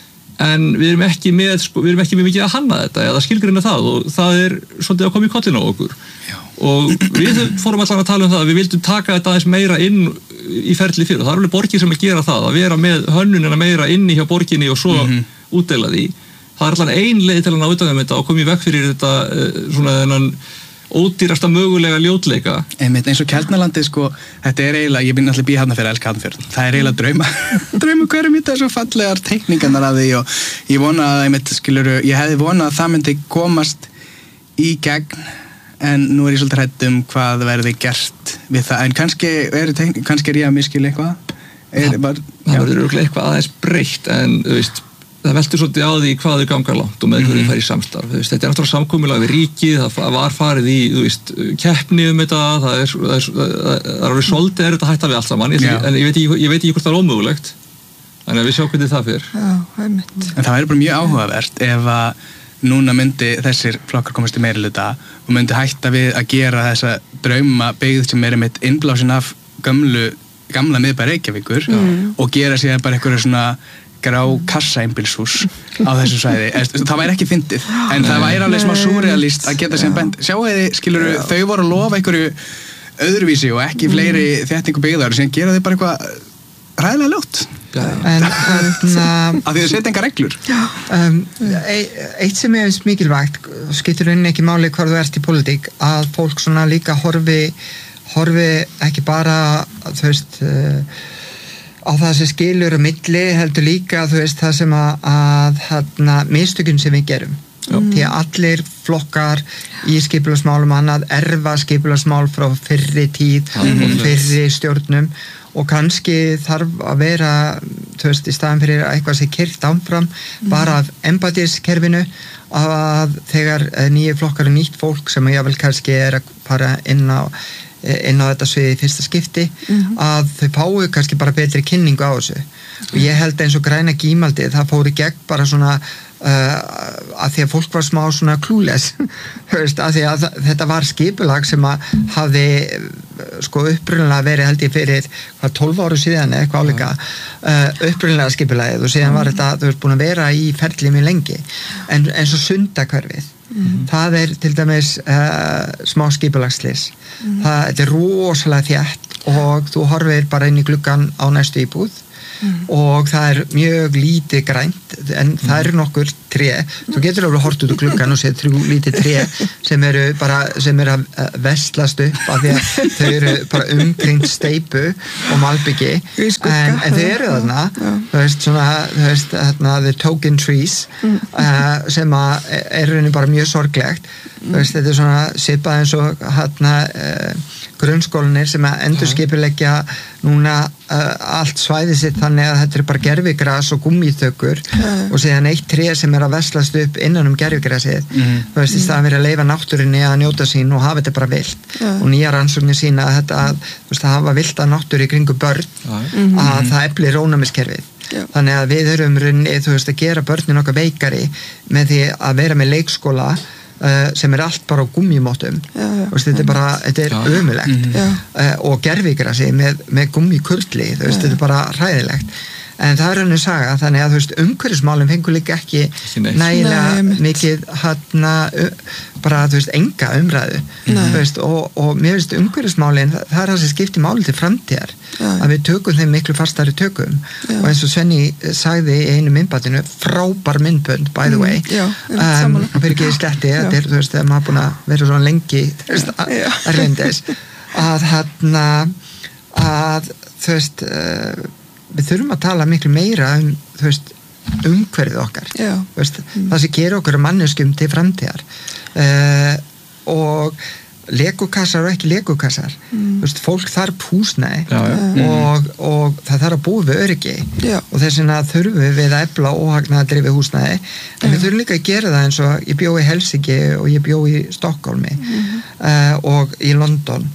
en við erum ekki með sko, við erum ekki með mikið að hanna þetta eða skilgreina það og það er svolítið að koma í kollinu á okkur Já. Og við fórum allan að tala um það að við vildum taka þetta aðeins meira inn í ferli fyrir og það er alveg borgir sem að gera það að vera með hönnunina meira inni hjá borginni og svo mm-hmm. útdeila því það er allan ein leið til að ná utan um þetta og koma í veg fyrir þetta svona þennan ódýrasta mögulega ljótleika einmitt eins og Keldnalandið sko þetta er eiginlega, ég bin alltaf bí hafna fyrir elska hafna fyrir það er eiginlega drauma drauma hverjum þetta er svo fallegar teikningarnar af því og ég vona að einmitt skiluru ég hefði vonað að það myndi komast í gegn en nú er ég svolítið hrædd um hvað verði gert við það en kannski er, teikning, kannski er ég að miskila eitthvað er, var, það verður örugglega eitthvað aðeins breytt en þú veist það veltur svolítið á því hvað þau gangar langt og með hverju mm-hmm. fær í samstarf. Veist, þetta er náttúrulega samkomulag við ríkið, það var farið í þú veist, keppni um þetta, það er, það er, það er alveg svolítið er þetta hætta við allt saman, ég, en ég veit, ekki, ég veit ekki hvort það er ómögulegt, þannig að við sjáum hvernig það fyrir. Já, einmitt. En það væri bara mjög áhugavert ef að núna myndi þessir flokkar komast í meirihluta og myndi hætta við að gera þessa drauma byggð sem er einmitt innblásin af gömlu, gamla miðbæ Reykjavíkur mm. og gera sér bara einhverju svona grá kassaeinbýlshús á þessu svæði. Það væri ekki fyndið, en það væri alveg smá súrealist að geta sem bent. Sjáu þið, skilur, þau voru að lofa einhverju öðruvísi og ekki fleiri þéttingu byggðar og síðan gera þau bara eitthvað ræðilega ljótt. En að því þau setja engar reglur. Um, eitt sem er mikilvægt, skiptir rauninni ekki máli hvar þú ert í pólitík, að fólk svona líka horfi, horfi ekki bara, þú veist, á það sem skilur á milli, heldur líka þú veist það sem að, að hérna, mistökun sem við gerum mm. því að allir flokkar í skipulagsmálum annað erfa skipulagsmál frá fyrri tíð mm. og fyrri stjórnum og kannski þarf að vera þú veist í staðan fyrir eitthvað sem kyrkt áfram mm. bara af empatískerfinu að þegar nýju flokkar og nýtt fólk sem ég vel kannski er að fara inn á inn á þetta sviði í fyrsta skipti mm-hmm. að þau fáu kannski bara betri kynningu á þessu og ég held eins og græna gímaldi það fór í gegn bara svona uh, að því að fólk var smá svona clueless að því að þetta var skipulag sem að hafði sko upprunalega verið held ég fyrir hvað tólf áru síðan eða eitthvað álíka uh, upprunalega skipulagið og síðan var þetta þú veist búin að vera í ferli mjög lengi en eins og Sundahverfið mm-hmm. það er til dæmis uh, smá skipulagslis mm-hmm. það þetta er rosalega þétt og þú horfir bara inn í gluggann á næstu íbúð Mm. og það er mjög lítið grænt en mm. það eru nokkur tré þú getur alveg hort út úr gluggan og séð þrjú lítið tré sem eru bara sem eru að vestlast upp af því að þau eru bara umkringt steypu og malbyggi en, en þau eru þarna þú veist svona þú veist þarna the token trees mm. uh, sem að er raunin bara mjög sorglegt mm. þú veist þetta er svona svipað eins og hérna uh, grunnskólanir sem að endurskipuleggja núna uh, allt svæði sitt þannig að þetta er bara gervigras og gúmmíþökur uh. og síðan eitt tré sem er að veslast upp innan um gervigrasið mm. þú veist, í staðan verið að leyfa náttúrinni að njóta sín og hafa þetta bara vilt uh. og nýja rannsóknir sína að þetta að, þú veist, að hafa vilda náttúri í kringu börn uh. að það eflir ónæmiskerfið Já. Þannig að við höfum runni, þú veist, að gera börnin okkar veikari með því að vera með leikskóla Uh, sem er allt bara á gummimóttum þetta er bara, þetta er ömulegt mm. uh, og gervigrasi með, með gummikurli, þú veist, þetta er bara hræðilegt en það er henni saga þannig að þú veist, umhverfismálum fengur líka ekki nægilega Nei, mikið hana, bara, þú veist, enga umræðu þú veist, og, og mér veist umhverfismálin, það, það er það sem skiptir máli til framtíðar Já. Að við tökum þeim miklu fastari tökum Já. Og eins og Svenni sagði í einu myndbandinu, frábær myndbönd by the way, Já, um, fyrir ekki í sletti, þetta er, þú veist, þegar maður búin að vera svona lengi, þú veist, að reyndis að hann að, þú veist uh, við þurfum að tala miklu meira um, þú veist, umhverfið okkar veist, mm. það sem gerir okkur manneskjum til framtíðar uh, og legokassar og ekki legokassar mm. veist, fólk þarf húsnæði já, já. Og, og það þarf að búa við öryggi já. Og þess vegna þurfum við að efla óhagnaðardrifið húsnæði en við þurfum líka að gera það eins og ég bjó í Helsingi og ég bjó í Stokkólmi mm. uh, og í London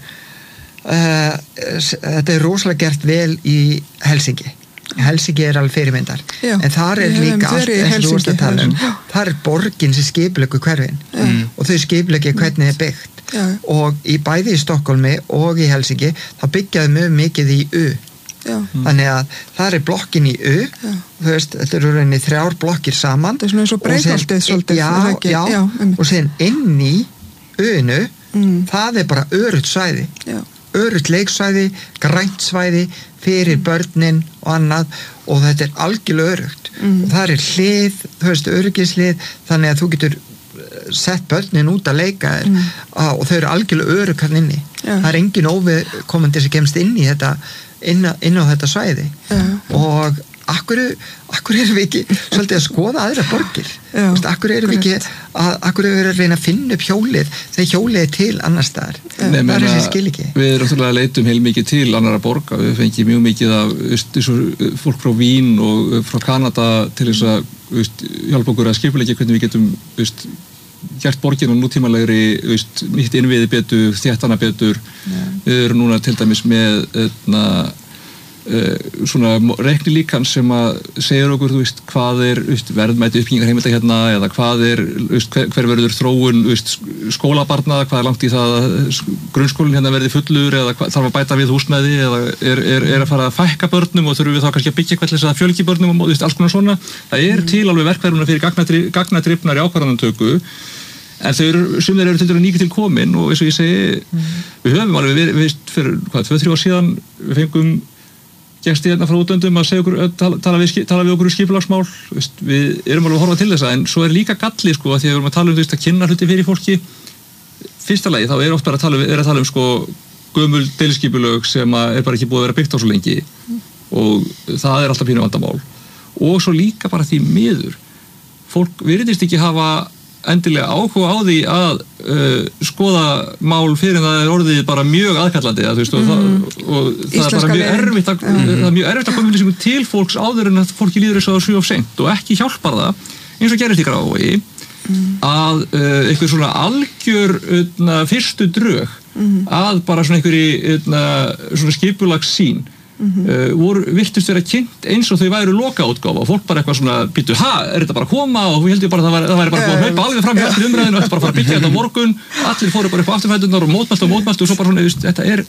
Uh, þetta er rosalega gert vel í Helsingi Helsingi er alveg fyrirmyndar Já, en þar er líka allt eins og þú veist að tala um þar er borgin sem skipuleggur hverfin mm. og þau skipuleggja hvernig er byggt Já. Og í bæði í Stokkólmi og í Helsingi þá byggjaðu mjög mikið í U Já. Þannig að það er blokkin í U Já. Þú veist, þetta eru rauninni þrjár blokkir saman þetta er svona eins og Breiðholtið svolítið já, já, já, og síðan inn í U-nu mm. það er bara örugt svæði Já örugt leiksvæði, grænt svæði fyrir börnin og annað og þetta er algjörlega örugt mm. og það er hlið, þú veist, öryggislið þannig að þú getur sett börnin út að leika þér mm. og þau eru algjörlega örugg hann inni ja. Það er engin óviðkomandi sem kemst inn í þetta inn á, inn á þetta svæði ja. Og akkur, akkur erum við ekki svolítið að skoða aðra borgir Já, Vist, akkur erum við ekki að, akkur erum við að reyna að finna upp hjólið þegar hjólið er til annar staðar það er þessi skil ekki við erum náttúrulega leitum heil mikið til annara borga við fengið mjög mikið af veist, fólk frá Vín og frá Kanada til þess að veist, hjálpa okkur að skipuleggja hvernig við getum veist, gert borginu nútímalegri veist, nýtt innviði betur, þéttana betur Já. Við erum núna til dæmis með etna, Uh, svona reikni líkan sem að segja okkur, þú veist, hvað er veist, verðmæti uppbyggingar heimilda hérna eða hvað er, veist, hver, hver verður þróun veist, skólabarna, hvað er langt í það að grunnskólinn hérna verði fullur eða hvað, þarf að bæta við húsnæði eða er, er, er að fara að fækka börnum og þurfum við þá kannski að byggja eitthvað til þess að fjölgi börnum og veist, alls konar svona, það er til alveg verkfæruna fyrir gagnadrifnar í ákvarðanumtöku en þau eru, sumir eru til dæmis nýkið til komin og eins og ég segi, mm. við höfum alveg við, við, fyrir, hvað, tvö til þrjú ár síðan við fengum gesti hérna frá útlöndum að segja okkur, tala, tala, við, tala við okkur um skipulagsmál, við erum alveg að horfa til þessa en svo er líka galli sko að því að við erum að tala um veist, að kynna hluti fyrir fólki fyrsta lagi þá er oft bara að tala, er að tala um sko gömul deiliskipulög sem er bara ekki búið að vera byggt á svo lengi og það er alltaf pínu vandamál og svo líka bara því miður fólk virðist ekki hafa endilega áhuga á því að uh, skoða mál fyrir en það er orðið bara mjög aðkallandi að, veist, mm. og, það, og það er bara mjög erfitt að, mm. það er mjög erfitt að koma um til fólks áður en að fólki líður þess að sjú of seint og ekki hjálpar það eins og gerist í Grafarvogi mm. að uh, einhver svona algjör uh, fyrstu drög mm. að bara svona einhverji uh, svona skipulagssýn Mm-hmm. Uh, voru virtust vera kynnt eins og þau væru lokaútgáfa og fólk bara eitthvað svona býtu, ha, er þetta bara að koma og við heldum bara að það væri bara búið að hlaupa alveg fram í umræðinu og þetta bara að fara að byggja þetta á morgun allir fóru bara upp á afturfæturnar og mótmælt og mótmælt og svo bara svona, þetta er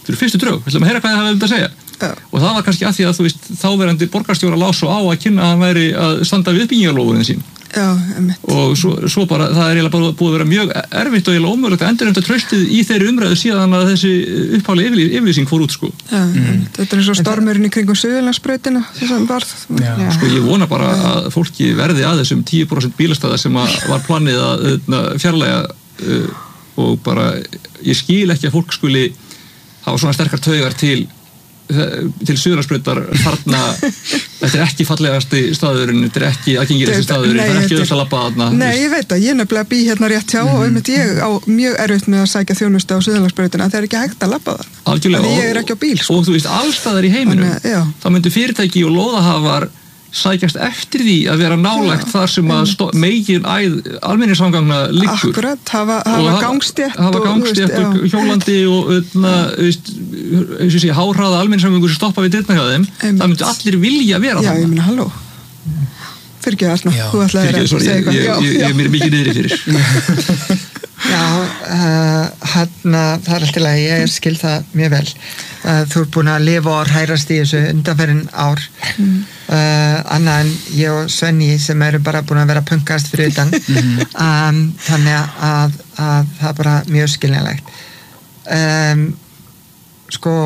fyrir fyrstu drög, við ætlum að heyra hvað það hefði um að segja Já. og það var kannski að því að þú veist þáverandi borgarstjóra lá svo á að kynna að hann væri að standa við uppbyggingarlóðin sín Já, einmitt. Og svo, svo bara, það er eiginlega bara búið að vera mjög erfitt og eiginlega ómögulegt að endurheimta traustið í þeirri umræðu síðan að þessi uppháli yfirlýsing fór út, sko. Já, mm. Þetta er eins og stormurinn í kringum Suðurlandsbrautina sem varð. Já. Já. Sko, ég vona bara að fólki verði að þessum tíu prósent bílastæða sem að var planið að fjarlæga uh, og bara, ég skil ekki að fólk skuli hafa svona sterkar taugar til til Suðurlandsbrautar þarna þetta er ekki fallegasti staðurinn þetta er ekki aðgengilegasti staðurinn það er ekki öll að labba þarna Nei, ég veit að ég nefnilega bý hérna rétt hjá mm. og einmitt ég á mjög erfitt með að sækja þjónustu á Suðurlandsbrautina það er ekki hægt að labba það Algjörlega, ég er ekki á bíl sko. Og þú veist, allstaðar í heiminum Þannig, þá myndu fyrirtæki og lóðahafar sækjast eftir því að vera nálægt þar sem að stó, megin æð almenningssamgangna liggur Akkurat, hafa, hafa gangstétt hafa gangstétt og, og hjólandi og öðna, veist, eins og sé háhraða almenningssamgangur sem stoppa við dyrna hjá þeim Einmitt. Það myndi allir vilja vera Já, þarna ég meina, halló Fyrir ekki Arna, þú ætlaði að segja eitthvað Ég, ég, ég er mér mikið niðri fyrir Já, uh, hann það er alltaf að ég skil það mjög vel uh, þú er búin að lifa og hærast í þessu undanferðin ár mm. uh, annað en ég og Svenni sem eru bara búin að vera punkast fyrir utan um, þannig að, að það er bara mjög skiljanlegt um, sko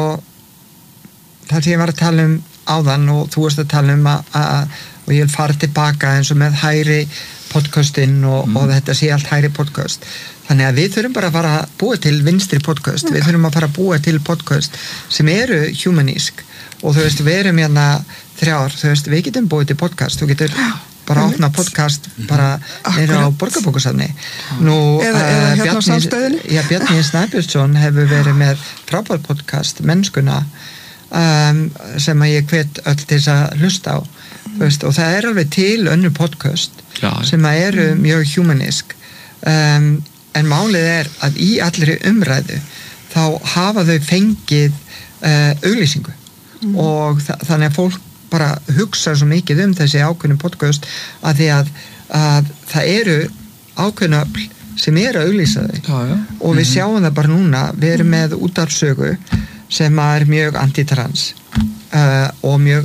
það sem ég var að tala um áðan og þú varst að tala um að, að, og ég vil fara tilbaka eins og með hæri podcastinn og, mm. og þetta sé allt hæri podcast þannig að við þurfum bara að fara að búa til vinstri podcast, við þurfum að fara að búa til podcast sem eru humanísk og þú veist, við erum hérna þrjár, þú veist, við getum búið til podcast þú getur bara að opna podcast bara neyra á Borgarbókasafni nú, eða, eða hérna á samstöðinni já, Bjarni Snæbjörnsson hefur verið með frábær podcast, mennskuna um, sem að ég hvet öll til þess að hlusta á veist, og það er alveg til önnur podcast já, sem að eru mjög humanísk um, en málið er að í allri umræðu þá hafa þau fengið uh, auglýsingu mm. og þa þannig að fólk bara hugsa svo mikið um þessi ákveðnu podcast að því að, að það eru ákveðnu öfl sem eru að auglýsa þau já, já. og við sjáum það bara núna við erum með útvarpssögu sem er mjög anti-trans Uh, og mjög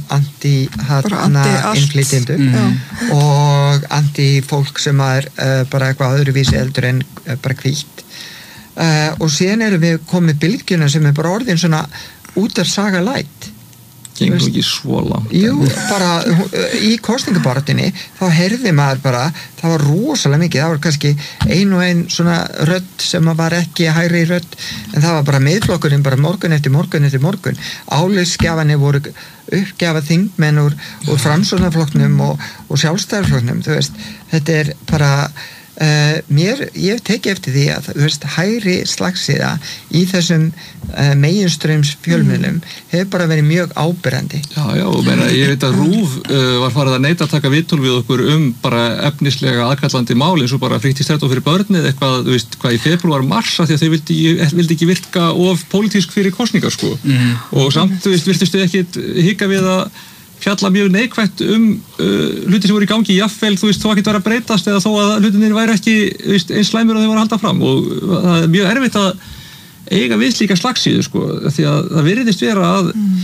anti-innflytjendur mm. og anti-fólk sem er uh, bara eitthvað öðruvísi eldur en uh, bara hvítt uh, og síðan erum við komið bylgjuna sem er bara orðin svona út af saga light gengur ekki svo langt jú, bara í kosningabartinni þá heyrði maður bara það var rosalega mikið, það var kannski ein og ein svona rödd sem var ekki hægri rödd, en það var bara miðflokkurinn bara morgun eftir morgun eftir morgun áliðsgjafanir voru uppgjafa þingmenn úr, úr framsóknarflokknum og, og sjálfstæðarflokknum þú veist, þetta er bara Uh, mér, ég teki eftir því að þú veist, hægri slagsíða í þessum uh, meginströms fjölmiðlum mm. hefur bara verið mjög áberandi Já, já, meina, ég veit að RÚV uh, var farið að neita að taka viðtöl við okkur um bara efnislega aðkallandi máli eins og bara fríttistrætó fyrir börnið eitthvað, þú veist, hvað í febrúar mars af því að þau vildi, vildi ekki virka of pólitísk fyrir kosningar, sko mm. og samt, þú veist, virtistu ekkit hika við að fjalla mjög neikvætt um uh, hluti sem voru í gangi jafnvel, þú veist, þó að ekki vera að breytast eða þó að hlutinir væri ekki veist, eins slæmur og þeir voru að halda fram og það er mjög erfitt að eiga við slíka slagsíðu, sko, því að það virðist vera að mm.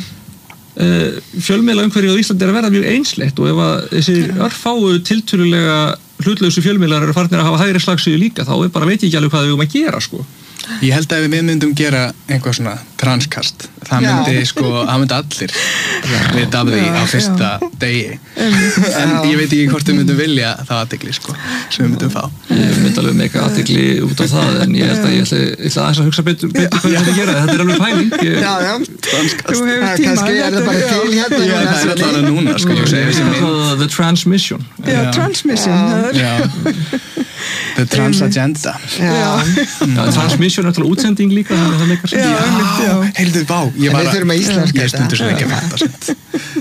uh, fjölmiðla umhverfið á Íslandi er að verða mjög einsleitt og ef að þessir örfáu tiltölulega hlutlausu fjölmiðlar eru farnir að hafa hægri slagsíðu líka, þá er bara veit ég ekki alveg hvað við um að gera, sko. Ég held að ef við myndum gera einhvað svona transkast, það myndi sko, það myndi allir vita af því á fyrsta já. degi en ég veit ekki hvort við myndum vilja það athygli sko, sem við myndum fá Ég myndi alveg meika athygli út á það en ég held að ég ætla, ég ætla aðeins að hugsa betur, betur hvað ég ætla að gera, þetta er alveg pæling ég... Já, já, transkast kannski er það bara til hérna Já, það er alltaf núna, sko ég segi The Transmission Já, Transmission The Trans Agenda Transmission er alltaf útsending líka Já, heyrðu, vá ég var að, ég er stundur sem ekki að fatta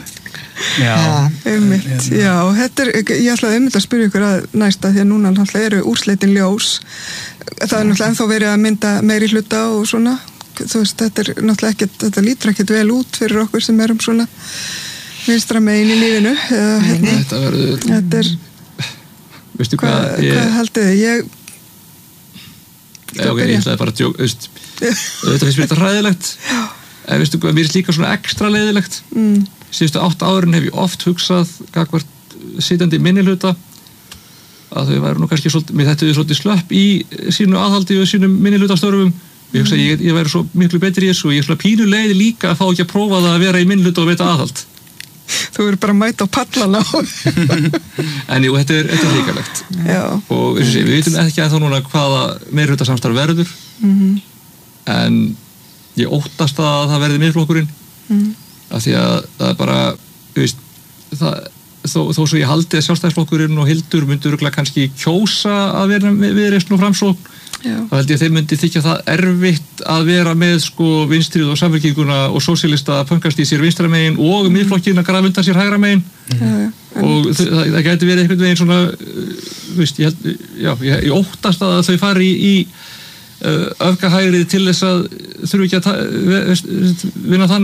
Já, einmitt, já, þetta er, ég ætlaði einmitt að spyrja ykkur að næsta því að núna náttúrulega eru úrslitin ljós það er náttúrulega ennþá verið að mynda meiri hluta og svona, þú veist, þetta er náttúrulega ekkert, þetta lítur ekkert vel út fyrir okkur sem erum svona vinstra megin í lífinu eða, hérna, Þetta verður Þetta er Veistu hvað Hvað, ég... hvað haldið þið? Ég Nei, ok, ég ætlaði bara að djók, veist þetta finnst mér þetta hræðilegt en veistu hvað, mér er líka svona ekstra leiðilegt mm. síðustu átta árin hef ég oft hugsað gagvart sitjandi minnihluta að þau væru nú kannski svolítið, mér þetta er svolítið slöpp í sínu aðhaldi og sínum minnihlutastöfum ég hugsa að ég, ég væri svo miklu betri í þessu og ég er svona pínu leið líka að fá ekki að prófa það að vera í minnihluta og veita aðhald. Þú eru bara að mæta á pallana en jú, þetta er, þetta er hrikalegt og sé, við vitum ekki að þá núna hvaða meirihluta verður mm-hmm. en ég óttast að það verði miðflokkurinn mm-hmm. af því að það er bara veist, það, þó, þó svo ég haldi að sjálfstæðisflokkurinn og Hildur myndu örugglega kannski kjósa að vera Viðreisn og Framsókn þá held ég að þeim myndi þykja það erfitt að vera með sko vinstrið og samfylkinguna og sósíalista að pönkast í sér vinstra megin og mm. miðflokkinn að grafa undan sér hægra megin mm. og það, það gæti verið einhvern veginn svona þú veist, ég, held, já, ég, ég óttast að þau fari í, í uh, öfgahægrið til þess að þurfi ekki að vinna þannig